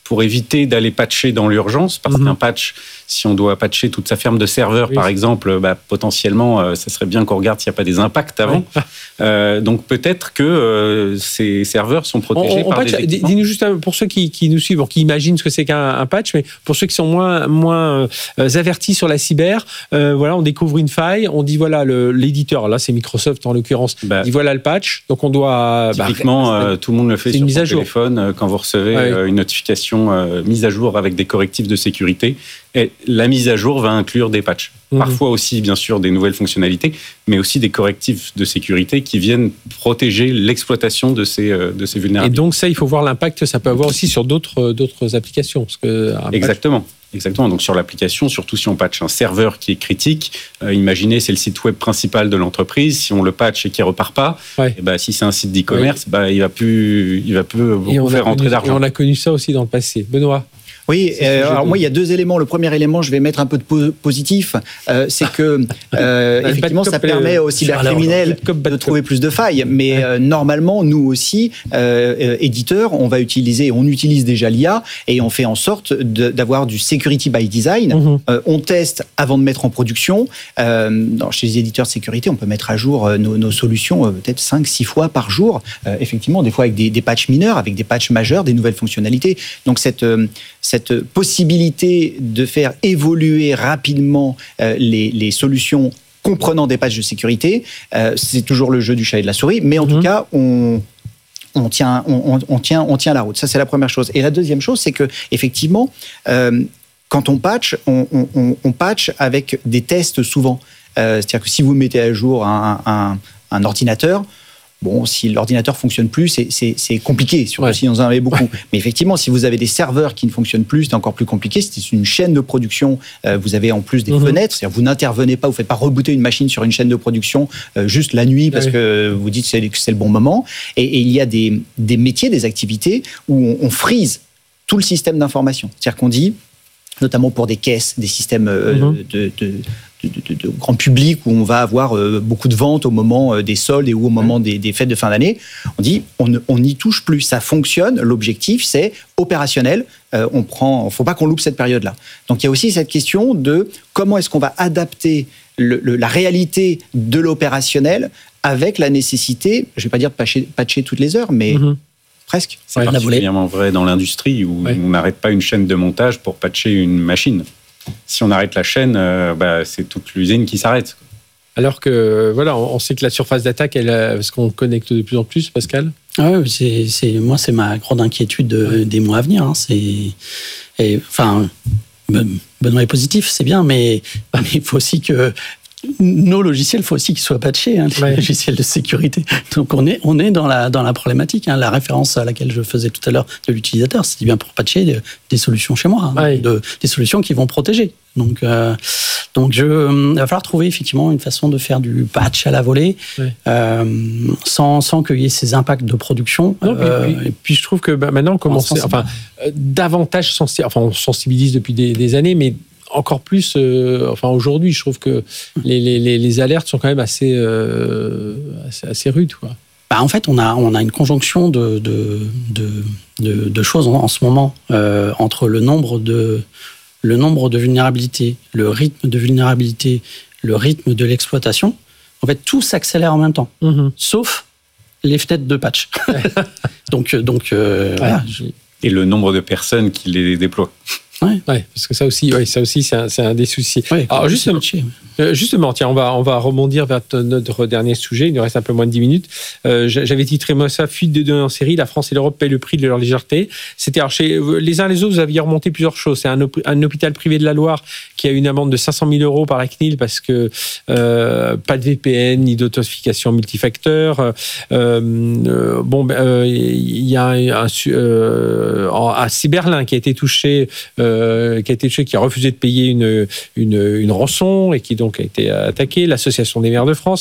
pour éviter d'aller patcher dans l'urgence, parce qu'un patch, si on doit patcher toute sa ferme de serveurs, par exemple, potentiellement, ça serait bien qu'on regarde s'il n'y a pas des impacts avant. Donc peut-être que ces serveurs sont protégés par des équipements. Dis-nous juste, pour ceux qui nous suivent, qui imaginent ce que c'est qu'un patch, mais pour ceux qui sont moins avertis sur la cyber, voilà, on découvre une faille, on dit voilà, l'éditeur, là c'est Microsoft en l'occurrence, dit voilà le patch, donc on doit... Typiquement, tout le monde le fait sur son téléphone, quand vous recevez une notification mise à jour avec des correctifs de sécurité. Et la mise à jour va inclure des patchs. Parfois aussi, bien sûr, des nouvelles fonctionnalités, mais aussi des correctifs de sécurité qui viennent protéger l'exploitation de ces vulnérabilités. Et donc ça, il faut voir l'impact que ça peut avoir aussi sur d'autres applications. Parce que Exactement. Donc sur l'application, surtout si on patche un serveur qui est critique, imaginez c'est le site web principal de l'entreprise, si on le patch et qu'il ne repart pas, et si c'est un site d'e-commerce, il va plus beaucoup faire rentrer d'argent. Et on a connu ça aussi dans le passé. Benoît? Oui, alors moi il y a deux éléments. Le premier élément, je vais mettre un peu de positif, c'est que effectivement ça permet aux cybercriminels de trouver plus de failles. Mais normalement, nous aussi, éditeurs, on utilise déjà l'IA et on fait en sorte d'avoir du security by design. On teste avant de mettre en production. Chez les éditeurs de sécurité, on peut mettre à jour nos solutions peut-être 5-6 fois par jour. Effectivement, des fois avec des patchs mineurs, avec des patchs majeurs, des nouvelles fonctionnalités. Donc cette possibilité de faire évoluer rapidement les solutions comprenant des patchs de sécurité, c'est toujours le jeu du chat et de la souris, mais en tout cas, on tient la route. Ça, c'est la première chose. Et la deuxième chose, c'est que effectivement, quand on patch, on patch avec des tests souvent. C'est-à-dire que si vous mettez à jour un ordinateur, bon, si l'ordinateur fonctionne plus, c'est compliqué, surtout si vous en avez beaucoup. Mais effectivement, si vous avez des serveurs qui ne fonctionnent plus, c'est encore plus compliqué. C'est une chaîne de production. Vous avez en plus des fenêtres. C'est-à-dire vous n'intervenez pas, vous ne faites pas rebooter une machine sur une chaîne de production juste la nuit parce que vous dites que c'est le bon moment. Et il y a des métiers, des activités où on freeze tout le système d'information. C'est-à-dire qu'on dit, notamment pour des caisses, des systèmes de grand public où on va avoir beaucoup de ventes au moment des soldes et ou au moment des fêtes de fin d'année, on dit on n'y touche plus, ça fonctionne, l'objectif c'est opérationnel, faut pas qu'on loupe cette période-là. Donc il y a aussi cette question de comment est-ce qu'on va adapter la réalité de l'opérationnel avec la nécessité, je vais pas dire de patcher toutes les heures, mais presque. C'est particulièrement vrai dans l'industrie où on n'arrête pas une chaîne de montage pour patcher une machine. Si on arrête la chaîne, c'est toute l'usine qui s'arrête. Alors que, voilà, on sait que la surface d'attaque, parce qu'on connecte de plus en plus, Pascal. Oui, c'est ma grande inquiétude des mois à venir. Benoît est positif, c'est bien, mais il faut aussi que nos logiciels, il faut aussi qu'ils soient patchés, les logiciels de sécurité. Donc on est dans la problématique. La référence à laquelle je faisais tout à l'heure de l'utilisateur, c'est bien pour patcher des solutions chez moi, des solutions qui vont protéger. Donc il va falloir trouver effectivement une façon de faire du patch à la volée, sans qu'il y ait ces impacts de production. Et puis je trouve que maintenant on commence, davantage on sensibilise depuis des années, mais encore plus, aujourd'hui, je trouve que les alertes sont quand même assez rudes, quoi. En fait, on a une conjonction de choses en ce moment entre le nombre de vulnérabilités, le rythme de vulnérabilité, le rythme de l'exploitation. En fait, tout s'accélère en même temps, sauf les fenêtres de patch. Et le nombre de personnes qui les déploient. Parce que ça aussi, c'est un des soucis. Alors justement, tiens, on va rebondir vers notre dernier sujet. Il nous reste un peu moins de 10 minutes. J'avais titré moi ça, fuite de données en série. La France et l'Europe payent le prix de leur légèreté. C'était chez les uns les autres, vous aviez remonté plusieurs choses. C'est un hôpital privé de la Loire qui a une amende de 500 000 € par la CNIL parce que pas de VPN ni d'authentification multifacteur. Il y a à Cyberlin qui a été touché. Qui a refusé de payer une rançon et qui donc a été attaqué, l'Association des maires de France.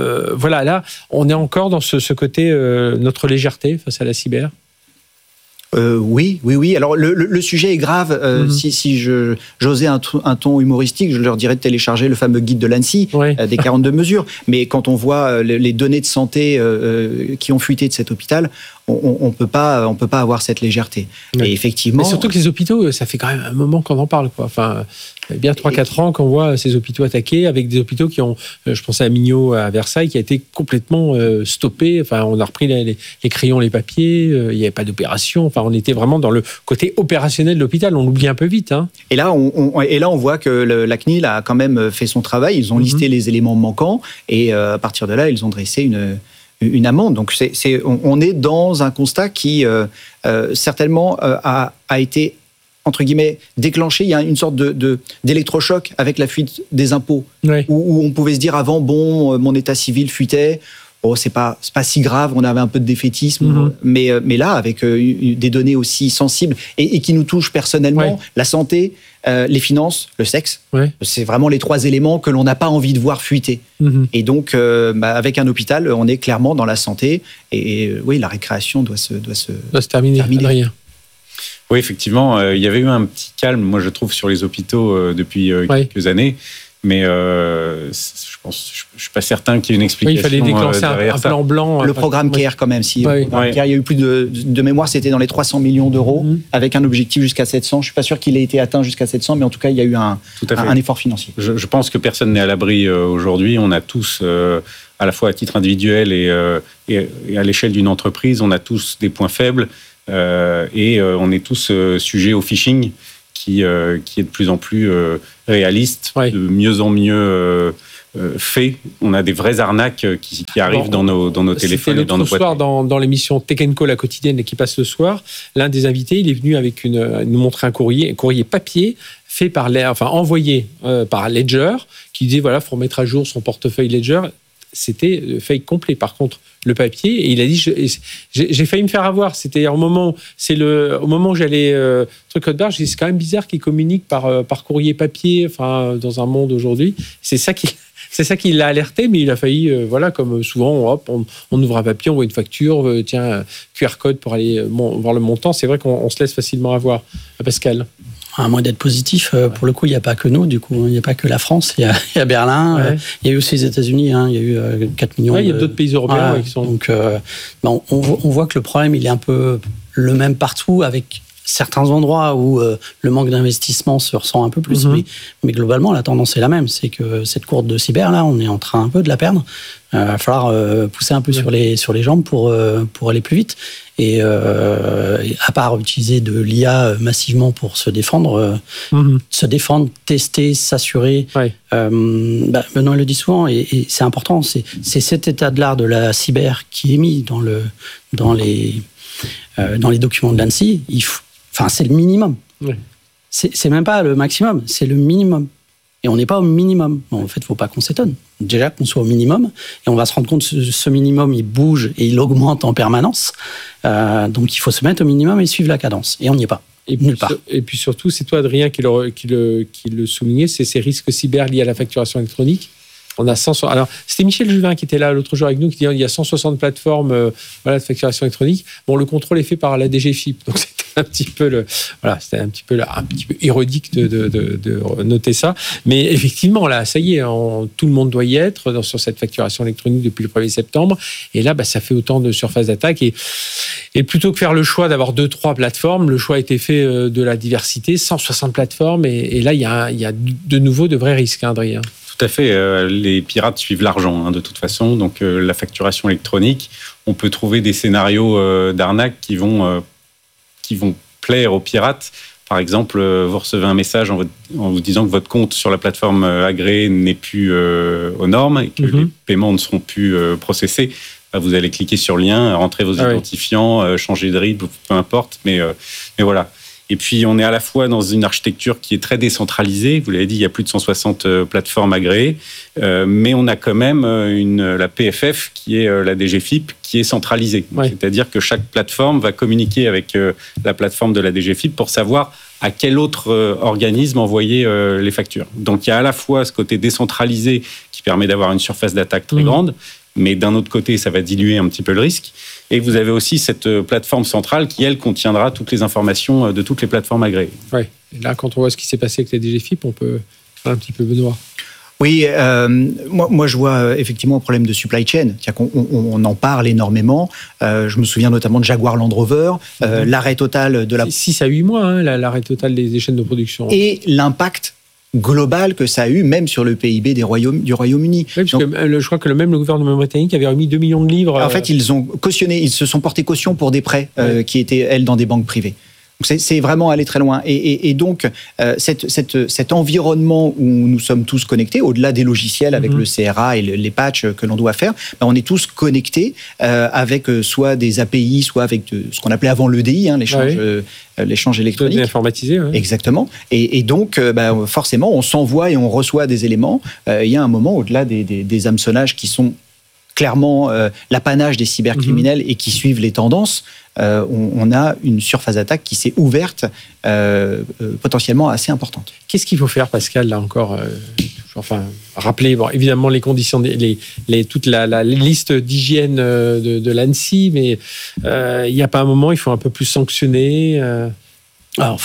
Là, on est encore dans ce côté, notre légèreté face à la cyber. Oui. Alors le sujet est grave. Si j'osais un ton humoristique, je leur dirais de télécharger le fameux guide de l'ANSSI des 42 mesures. Mais quand on voit les données de santé qui ont fuité de cet hôpital, on peut pas avoir cette légèreté. Et effectivement. Mais surtout que les hôpitaux, ça fait quand même un moment qu'on en parle, quoi. Enfin, bien 3-4 ans qu'on voit ces hôpitaux attaqués, avec des hôpitaux qui ont, je pensais à Mignot à Versailles, qui a été complètement stoppé. Enfin, on a repris les crayons, les papiers. Il n'y avait pas d'opération. Enfin, on était vraiment dans le côté opérationnel de l'hôpital. On l'oublie un peu vite. Hein. Et là, on voit que la CNIL a quand même fait son travail. Ils ont listé les éléments manquants et à partir de là, ils ont dressé une amende. Donc, on est dans un constat qui certainement a été, entre guillemets, déclenché. Il y a une sorte d'électrochoc avec la fuite des impôts, où on pouvait se dire avant, mon état civil fuitait. C'est pas si grave, on avait un peu de défaitisme, mais là, avec des données aussi sensibles et qui nous touchent personnellement, la santé, les finances, le sexe, c'est vraiment les 3 éléments que l'on n'a pas envie de voir fuiter. Et donc, avec un hôpital, on est clairement dans la santé, et oui, la récréation doit se terminer. Adrien. Oui, effectivement, il y avait eu un petit calme, moi je trouve, sur les hôpitaux depuis quelques années. Mais je suis pas certain qu'il y ait une explication. Il fallait déclencher un plan blanc. Le programme CARE, quand même. CARE, il y a eu plus de mémoire, c'était dans les 300 millions d'euros, avec un objectif jusqu'à 700. Je suis pas sûr qu'il ait été atteint jusqu'à 700, mais en tout cas, il y a eu un effort financier. Je pense que personne n'est à l'abri aujourd'hui. On a tous, à la fois à titre individuel et à l'échelle d'une entreprise, on a tous des points faibles et on est tous sujets au phishing. Qui est de plus en plus réaliste, de mieux en mieux fait. On a des vraies arnaques qui arrivent dans nos téléphones et dans nos boîtes. Ce soir, dans l'émission Tech & Co, la quotidienne qui passe le soir, l'un des invités, il est venu avec nous montrer un courrier papier fait envoyé par Ledger, qui disait voilà, faut remettre à jour son portefeuille Ledger. C'était fake complet. Par contre, le papier, et il a dit, j'ai failli me faire avoir. C'était au moment où j'allais truc code barre, j'ai dit, c'est quand même bizarre qu'ils communiquent par courrier papier, enfin dans un monde aujourd'hui. C'est ça qui l'a alerté, mais il a failli, comme souvent, on ouvre un papier, on voit une facture, QR code pour aller voir le montant. C'est vrai qu'on se laisse facilement avoir. Pascal. À moins d'être positif, pour le coup, il n'y a pas que nous, du coup, il n'y a pas que la France, il y a Berlin, il y a eu aussi les États-Unis, il y a eu 4 millions. Il y a d'autres pays européens qui sont. Donc, on voit que le problème, il est un peu le même partout, avec certains endroits où le manque d'investissement se ressent un peu plus, mais globalement, la tendance est la même. C'est que cette courbe de cyber, là, on est en train un peu de la perdre. Il va falloir pousser un peu sur les jambes pour aller plus vite. Et à part utiliser de l'IA massivement pour se défendre, tester, s'assurer. Benoît le dit souvent, et c'est important, c'est cet état de l'art de la cyber qui est mis dans les documents de l'ANSSI. C'est le minimum. C'est même pas le maximum, c'est le minimum. Et on n'est pas au minimum. En fait, il ne faut pas qu'on s'étonne. Déjà qu'on soit au minimum, et on va se rendre compte que ce minimum, il bouge et il augmente en permanence. Donc, il faut se mettre au minimum et suivre la cadence. Et on n'y est pas. Nulle part. Et puis surtout, c'est toi, Adrien, qui le soulignait, c'est ces risques cyber liés à la facturation électronique. On a 100. Alors, c'était Michel Juvin qui était là l'autre jour avec nous, qui disait qu'il y a 160 plateformes de facturation électronique. Bon, le contrôle est fait par la DGFiP. Donc, c'était un petit peu un petit peu ironique de noter ça. Mais effectivement, là, ça y est, tout le monde doit y être sur cette facturation électronique depuis le 1er septembre. Et là, ça fait autant de surface d'attaque. Et plutôt que faire le choix d'avoir 2-3 plateformes, le choix a été fait de la diversité, 160 plateformes. Et là, il y a de nouveau de vrais risques, Adrien. Tout à fait. Les pirates suivent l'argent, de toute façon. Donc, la facturation électronique, on peut trouver des scénarios d'arnaque qui vont plaire aux pirates. Par exemple, vous recevez un message en vous disant que votre compte sur la plateforme agréée n'est plus aux normes et que les paiements ne seront plus processés. Vous allez cliquer sur le lien, rentrer vos identifiants, changer de RIB, peu importe. Mais voilà. Et puis, on est à la fois dans une architecture qui est très décentralisée. Vous l'avez dit, il y a plus de 160 plateformes agréées. Mais on a quand même la PFF, qui est la DGFiP, qui est centralisée. C'est-à-dire que chaque plateforme va communiquer avec la plateforme de la DGFiP pour savoir à quel autre organisme envoyer les factures. Donc, il y a à la fois ce côté décentralisé qui permet d'avoir une surface d'attaque très grande, mais d'un autre côté, ça va diluer un petit peu le risque. Et vous avez aussi cette plateforme centrale qui, elle, contiendra toutes les informations de toutes les plateformes agréées. Oui, et là, quand on voit ce qui s'est passé avec la DGFiP, on peut faire un petit peu Benoît. Oui, moi je vois effectivement un problème de supply chain. C'est-à-dire qu'on en parle énormément. Je me souviens notamment de Jaguar Land Rover, l'arrêt total de la... 6 à 8 mois, l'arrêt total des chaînes de production. Et l'impact global que ça a eu, même sur le PIB du Royaume-Uni. Oui, parce que je crois que le gouvernement britannique avait remis 2 millions de livres. En fait, ils ont cautionné, ils se sont portés caution pour des prêts qui étaient, elles, dans des banques privées. Donc c'est vraiment aller très loin. Et donc, cet environnement où nous sommes tous connectés, au-delà des logiciels avec le CRA et les patchs que l'on doit faire, on est tous connectés avec soit des API, soit avec ce qu'on appelait avant l'EDI, l'échange électronique. Informatisé. Ouais. Exactement. Et donc, forcément, on s'envoie et on reçoit des éléments. Il y a un moment, au-delà des hameçonnages qui sont clairement l'apanage des cybercriminels et qui suivent les tendances, on a une surface d'attaque qui s'est ouverte potentiellement assez importante. Qu'est-ce qu'il faut faire, Pascal, là encore rappeler, évidemment, les conditions, toute la liste d'hygiène de l'ANSSI, mais il n'y a pas un moment, il faut un peu plus sanctionner. Alors,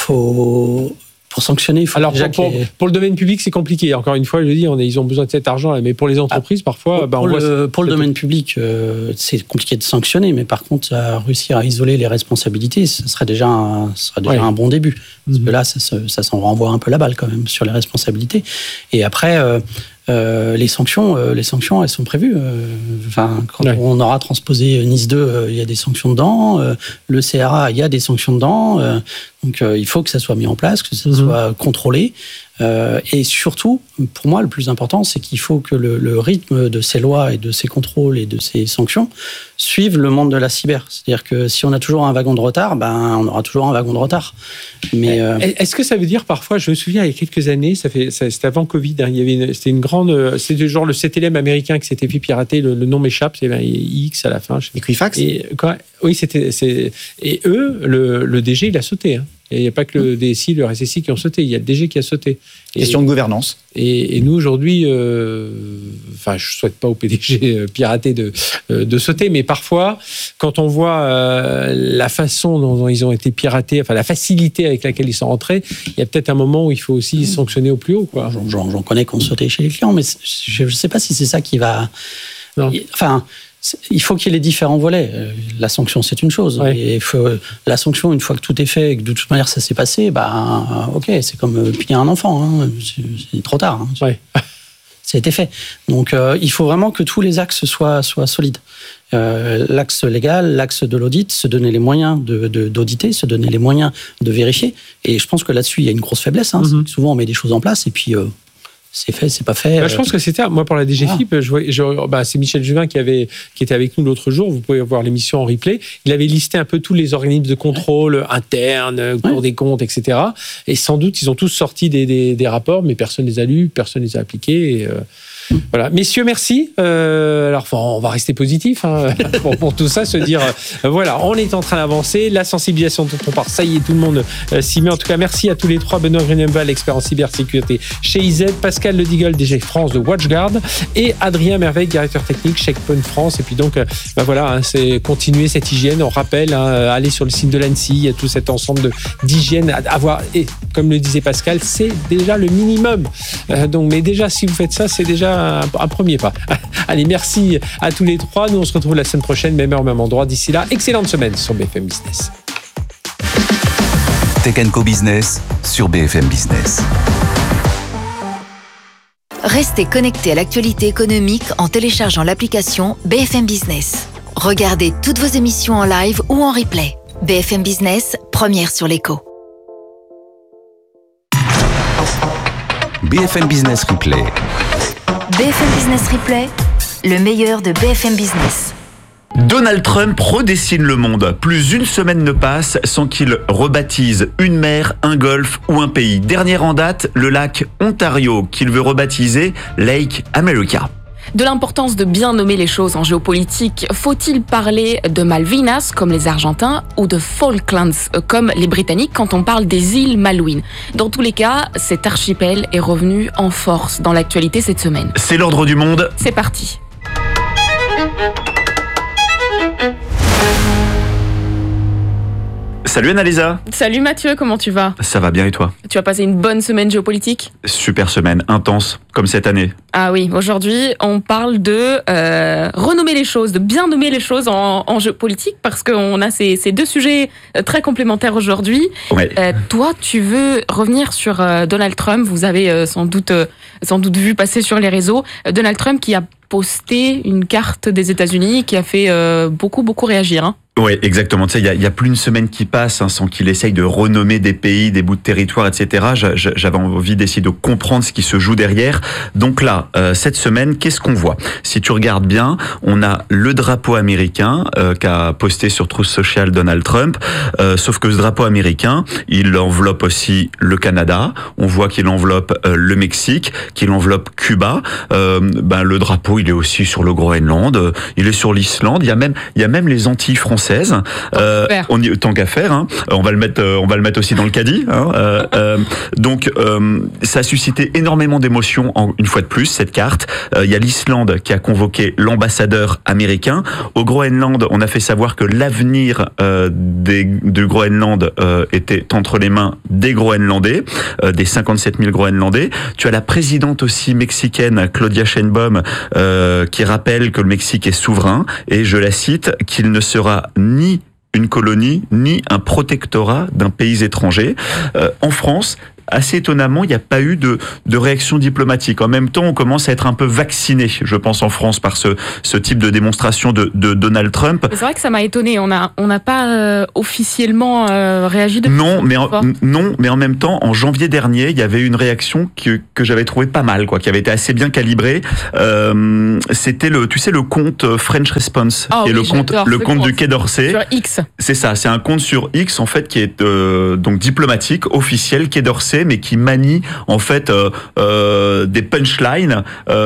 pour sanctionner, il faut alors déjà pour le domaine public, c'est compliqué. Encore une fois, je dis, ils ont besoin de cet argent, mais pour les entreprises, parfois, pour le domaine public, c'est compliqué de sanctionner, mais par contre, réussir à isoler les responsabilités, ce serait déjà un bon début. Parce que là, ça s'en renvoie un peu la balle quand même sur les responsabilités. Et après, les sanctions, elles sont prévues. Quand on aura transposé Nice 2, il y a des sanctions dedans. Le CRA, il y a des sanctions dedans. Donc, il faut que ça soit mis en place, que ça soit contrôlé. Et surtout, pour moi, le plus important, c'est qu'il faut que le rythme de ces lois et de ces contrôles et de ces sanctions suive le monde de la cyber. C'est-à-dire que si on a toujours un wagon de retard, on aura toujours un wagon de retard. Mais est-ce que ça veut dire parfois, je me souviens il y a quelques années, c'était avant Covid, c'était une grande, c'était genre le CTLM américain qui s'était fait pirater, le nom m'échappe, c'est X à la fin. Equifax. Oui, et eux, le DG, il a sauté. Hein. Et il n'y a pas que le DSI, le RSSI qui ont sauté, il y a le DG qui a sauté. Question de gouvernance. Et nous, aujourd'hui, je ne souhaite pas au PDG pirater de sauter, mais parfois, quand on voit la façon dont ils ont été piratés, la facilité avec laquelle ils sont rentrés, il y a peut-être un moment où il faut aussi sanctionner au plus haut. J'en connais qui ont sauté chez les clients, mais je ne sais pas si c'est ça qui va... Non. Il faut qu'il y ait les différents volets. La sanction, c'est une chose. Ouais. Et la sanction, une fois que tout est fait et que de toute manière ça s'est passé, ok, c'est comme punir un enfant. Hein. C'est trop tard. Hein. Ouais. Ça a été fait. Donc, il faut vraiment que tous les axes soient solides. L'axe légal, l'axe de l'audit, se donner les moyens d'auditer, se donner les moyens de vérifier. Et je pense que là-dessus, il y a une grosse faiblesse. Hein. Souvent, on met des choses en place et puis... c'est fait, c'est pas fait. Je pense que c'était, moi pour la DGFiP, c'est Michel Juvin qui était avec nous l'autre jour, vous pouvez voir l'émission en replay, il avait listé un peu tous les organismes de contrôle internes, Cour des comptes, etc. Et sans doute, ils ont tous sorti des rapports, mais personne ne les a lus, personne ne les a appliqués. Voilà. Messieurs, merci. Alors, on va rester positif pour tout ça, se dire, on est en train d'avancer, la sensibilisation dont on part, ça y est, tout le monde s'y met. En tout cas, merci à tous les trois. Benoît Grunebaum, expert en cybersécurité chez IZ, Pascal Ledigold, DG France de WatchGuard, et Adrien Merveille, directeur technique Checkpoint France. Et puis donc, c'est continuer cette hygiène. On rappelle, aller sur le site de l'ANSSI, il y a tout cet ensemble d'hygiène à avoir. Et comme le disait Pascal, c'est déjà le minimum. Mais déjà, si vous faites ça, c'est déjà un premier pas. Allez, merci à tous les trois. Nous, on se retrouve la semaine prochaine, même heure, même endroit. D'ici là, excellente semaine sur BFM Business. Tech & Co Business sur BFM Business. Restez connectés à l'actualité économique en téléchargeant l'application BFM Business. Regardez toutes vos émissions en live ou en replay. BFM Business, première sur l'écho. BFM Business Replay. BFM Business Replay, le meilleur de BFM Business. Donald Trump redessine le monde. Plus une semaine ne passe sans qu'il rebaptise une mer, un golfe ou un pays. Dernier en date, le lac Ontario, qu'il veut rebaptiser Lake America. De l'importance de bien nommer les choses en géopolitique, faut-il parler de Malvinas, comme les Argentins, ou de Falklands, comme les Britanniques, quand on parle des îles Malouines? Dans tous les cas, cet archipel est revenu en force dans l'actualité cette semaine. C'est l'ordre du monde. C'est parti. Salut Annalisa. Salut Mathieu, comment tu vas ? Ça va bien et toi ? Tu as passé une bonne semaine géopolitique ? Super semaine, intense, comme cette année. Ah oui, aujourd'hui on parle de renommer les choses, de bien nommer les choses en géopolitique, parce qu'on a ces deux sujets très complémentaires aujourd'hui. Ouais. Toi, tu veux revenir sur Donald Trump, vous avez sans doute vu passer sur les réseaux, Donald Trump qui a posté une carte des États-Unis qui a fait beaucoup réagir. Hein. Oui, exactement. Tu sais, il y a plus d'une semaine qui passe sans qu'il essaye de renommer des pays, des bouts de territoire, etc. J'avais envie d'essayer de comprendre ce qui se joue derrière. Donc là, cette semaine, qu'est-ce qu'on voit ? Si tu regardes bien, on a le drapeau américain qu'a posté sur Truth Social Donald Trump. Sauf que ce drapeau américain, il enveloppe aussi le Canada. On voit qu'il enveloppe le Mexique, qu'il enveloppe Cuba. Le drapeau, il est aussi sur le Groenland. Il est sur l'Islande. Il y a même les Antilles françaises. Tant qu'à faire, hein. On va le mettre aussi dans le caddie. Hein. Donc, ça a suscité énormément d'émotions une fois de plus cette carte. Il y a l'Islande qui a convoqué l'ambassadeur américain. Au Groenland, on a fait savoir que l'avenir du Groenland était entre les mains des Groenlandais, des 57 000 Groenlandais. Tu as la présidente aussi mexicaine, Claudia Sheinbaum, qui rappelle que le Mexique est souverain et je la cite, qu'il ne sera ni une colonie, ni un protectorat d'un pays étranger. En France, assez étonnamment, il n'y a pas eu de réaction diplomatique. En même temps, on commence à être un peu vacciné, je pense, en France, par ce type de démonstration de Donald Trump. C'est vrai que ça m'a étonné. On n'a pas officiellement réagi depuis. Non, mais en même temps, en janvier dernier, il y avait une réaction que j'avais trouvé pas mal, quoi, qui avait été assez bien calibrée. C'était le compte French Response, qui est le compte du Quai d'Orsay. Sur X. C'est ça, c'est un compte sur X, en fait, qui est donc diplomatique, officiel, Quai d'Orsay, mais qui manie en fait des punchlines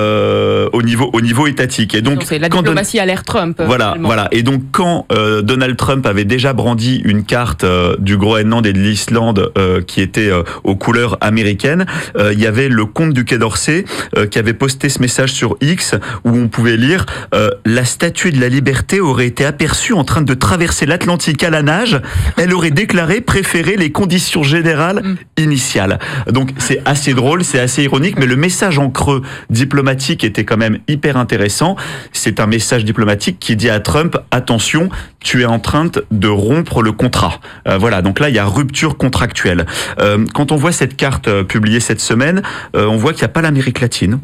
au niveau étatique. Et donc c'est la diplomatie à l'ère Trump. Voilà. Et donc quand Donald Trump avait déjà brandi une carte du Groenland et de l'Islande qui était aux couleurs américaines, il y avait le compte du Quai d'Orsay qui avait posté ce message sur X où on pouvait lire la statue de la liberté aurait été aperçue en train de traverser l'Atlantique à la nage. Elle aurait déclaré préférer les conditions générales initiales. Donc c'est assez drôle, c'est assez ironique, mais le message en creux diplomatique était quand même hyper intéressant. C'est un message diplomatique qui dit à Trump, attention, tu es en train de rompre le contrat. Voilà, donc là il y a rupture contractuelle. Quand on voit cette carte publiée cette semaine, on voit qu'il n'y a pas l'Amérique latine.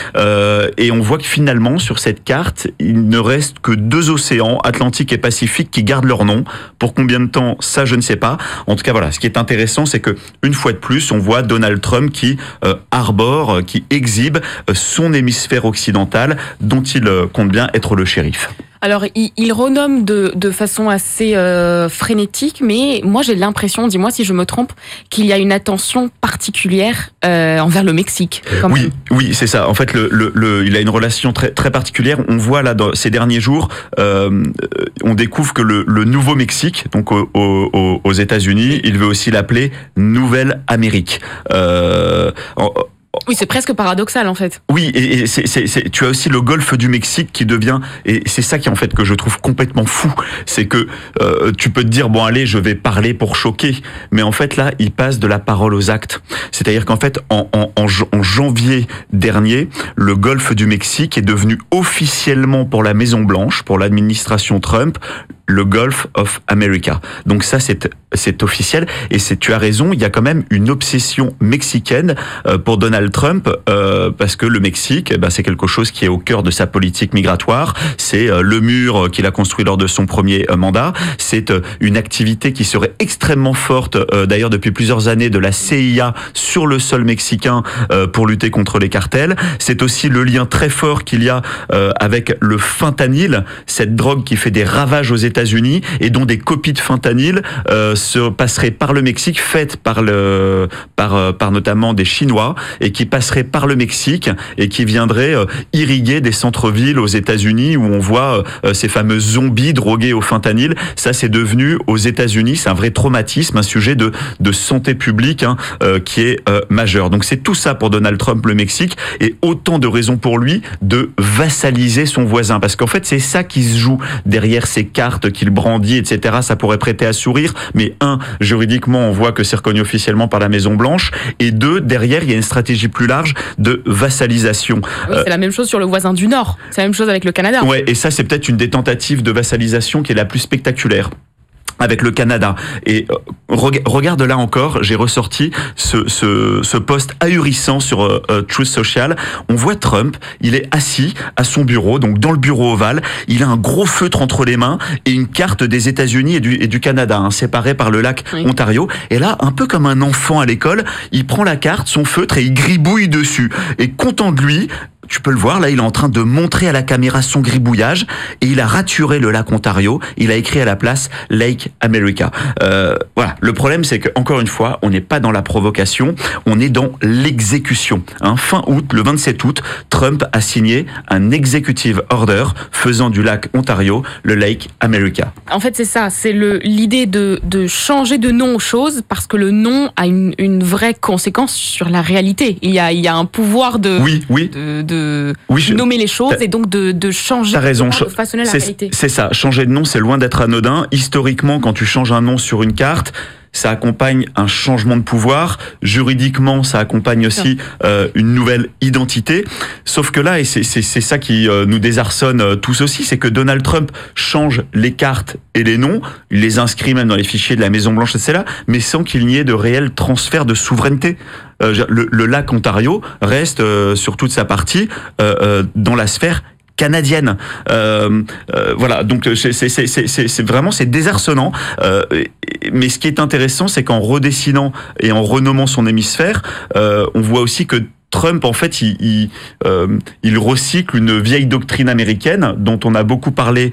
Et on voit que finalement sur cette carte, il ne reste que 2 océans, Atlantique et Pacifique, qui gardent leur nom. Pour combien de temps, ça je ne sais pas. En tout cas voilà, ce qui est intéressant, c'est que une fois de plus, on voit Donald Trump qui arbore, qui exhibe son hémisphère occidental dont il compte bien être le shérif. Alors, il renomme de façon assez frénétique, mais moi j'ai l'impression, dis-moi si je me trompe, qu'il y a une attention particulière envers le Mexique. Oui, c'est ça. En fait, il a une relation très, très particulière. On voit là, dans ces derniers jours, on découvre que le Nouveau Mexique, donc aux États-Unis, il veut aussi l'appeler Nouvelle Amérique. Oui, c'est presque paradoxal en fait. Oui, et tu as aussi le golfe du Mexique qui devient, et c'est ça qui en fait que je trouve complètement fou, c'est que tu peux te dire bon allez, je vais parler pour choquer, mais en fait là, il passe de la parole aux actes. C'est-à-dire qu'en fait, en janvier dernier, le golfe du Mexique est devenu officiellement pour la Maison Blanche, pour l'administration Trump, le Gulf of America. Donc ça, c'est officiel. Et tu as raison, il y a quand même une obsession mexicaine pour Donald Trump, parce que le Mexique, c'est quelque chose qui est au cœur de sa politique migratoire. C'est le mur qu'il a construit lors de son premier mandat. C'est une activité qui serait extrêmement forte, d'ailleurs depuis plusieurs années, de la CIA sur le sol mexicain pour lutter contre les cartels. C'est aussi le lien très fort qu'il y a avec le fentanyl, cette drogue qui fait des ravages aux États-Unis et dont des copies de fentanyl se passeraient par le Mexique, faites par notamment des Chinois, et qui passeraient par le Mexique et qui viendraient irriguer des centres-villes aux États-Unis où on voit ces fameux zombies drogués au fentanyl. Ça, c'est devenu aux États-Unis, c'est un vrai traumatisme, un sujet de santé publique qui est majeur. Donc c'est tout ça pour Donald Trump, le Mexique, et autant de raisons pour lui de vassaliser son voisin, parce qu'en fait c'est ça qui se joue derrière ces cartes carte qu'il brandit, etc., ça pourrait prêter à sourire, mais juridiquement, on voit que c'est reconnu officiellement par la Maison-Blanche, et 2, derrière, il y a une stratégie plus large de vassalisation. Oui, c'est la même chose sur le voisin du Nord, c'est la même chose avec le Canada. Ouais, et ça, c'est peut-être une des tentatives de vassalisation qui est la plus spectaculaire avec le Canada. Et regarde là encore, j'ai ressorti ce post ahurissant sur Truth Social. On voit Trump, il est assis à son bureau, donc dans le bureau ovale, il a un gros feutre entre les mains et une carte des États-Unis et du Canada, séparée par le lac Ontario. Et là, un peu comme un enfant à l'école, il prend la carte, son feutre, et il gribouille dessus. Et content de lui, tu peux le voir, là, il est en train de montrer à la caméra son gribouillage et il a raturé le lac Ontario. Il a écrit à la place Lake America. Voilà. Le problème, c'est que, encore une fois, on n'est pas dans la provocation, on est dans l'exécution. Fin août, le 27 août, Trump a signé un executive order faisant du lac Ontario le Lake America. En fait, c'est ça. C'est l'idée de changer de nom aux choses parce que le nom a une vraie conséquence sur la réalité. Il y a un pouvoir de nommer les choses et donc de changer, t'as raison, de façonner la réalité. C'est ça, changer de nom, c'est loin d'être anodin. Historiquement, quand tu changes un nom sur une carte, ça accompagne un changement de pouvoir. Juridiquement, ça accompagne aussi une nouvelle identité. Sauf que là, et c'est ça qui nous désarçonne tous aussi, c'est que Donald Trump change les cartes et les noms, il les inscrit même dans les fichiers de la Maison-Blanche, etc., mais sans qu'il n'y ait de réel transfert de souveraineté. Le lac Ontario reste, sur toute sa partie, dans la sphère canadienne. Voilà, donc c'est vraiment, c'est désarçonnant. Mais ce qui est intéressant, c'est qu'en redessinant et en renommant son hémisphère, on voit aussi que Trump, en fait, il recycle une vieille doctrine américaine dont on a beaucoup parlé